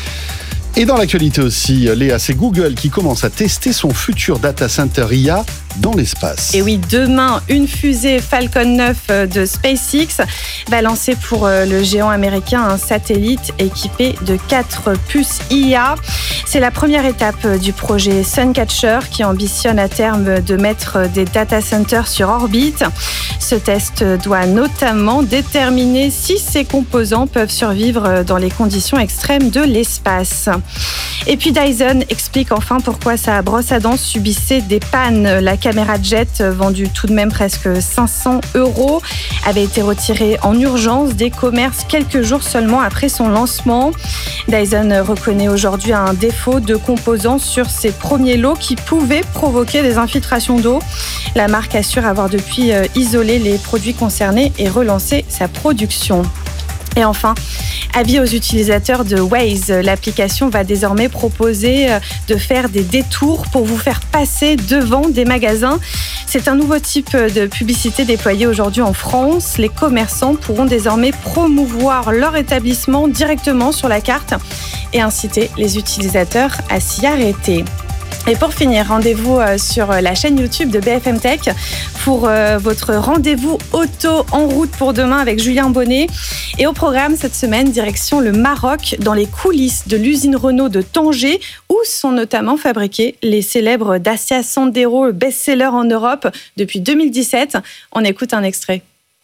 Et dans l'actualité aussi, Léa, c'est Google qui commence à tester son futur data center I A dans l'espace. Et oui, demain, une fusée Falcon neuf de SpaceX va lancer pour le géant américain un satellite équipé de quatre puces I A. C'est la première étape du projet Suncatcher qui ambitionne à terme de mettre des data centers sur orbite. Ce test doit notamment déterminer si ces composants peuvent survivre dans les conditions extrêmes de l'espace. Et puis Dyson explique enfin pourquoi sa brosse à dents subissait des pannes. La caméra jet, vendue tout de même presque cinq cents euros, avait été retirée en urgence des commerces quelques jours seulement après son lancement. Dyson reconnaît aujourd'hui un défaut de composants sur ses premiers lots qui pouvaient provoquer des infiltrations d'eau. La marque assure avoir depuis isolé les produits concernés et relancé sa production. Et enfin, Avis aux utilisateurs de Waze. L'application va désormais proposer de faire des détours pour vous faire passer devant des magasins. C'est un nouveau type de publicité déployée aujourd'hui en France. Les commerçants pourront désormais promouvoir leur établissement directement sur la carte et inciter les utilisateurs à s'y arrêter. Et pour finir, rendez-vous sur la chaîne YouTube de B F M Tech pour votre rendez-vous auto en route pour demain avec Julien Bonnet. Et au programme cette semaine, direction le Maroc, dans les coulisses de l'usine Renault de Tanger, où sont notamment fabriqués les célèbres Dacia Sandero, best-seller en Europe depuis deux mille dix-sept. On écoute un extrait.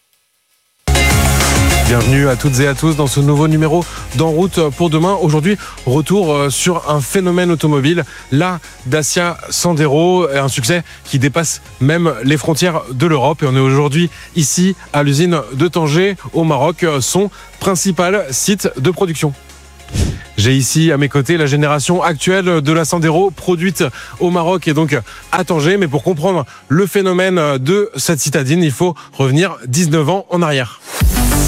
Bienvenue à toutes et à tous dans ce nouveau numéro d'En route pour demain. Aujourd'hui, retour sur un phénomène automobile, la Dacia Sandero, un succès qui dépasse même les frontières de l'Europe. Et on est aujourd'hui ici à l'usine de Tanger au Maroc, son principal site de production. J'ai ici à mes côtés la génération actuelle de la Sandero produite au Maroc et donc à Tanger. Mais pour comprendre le phénomène de cette citadine, il faut revenir dix-neuf ans en arrière.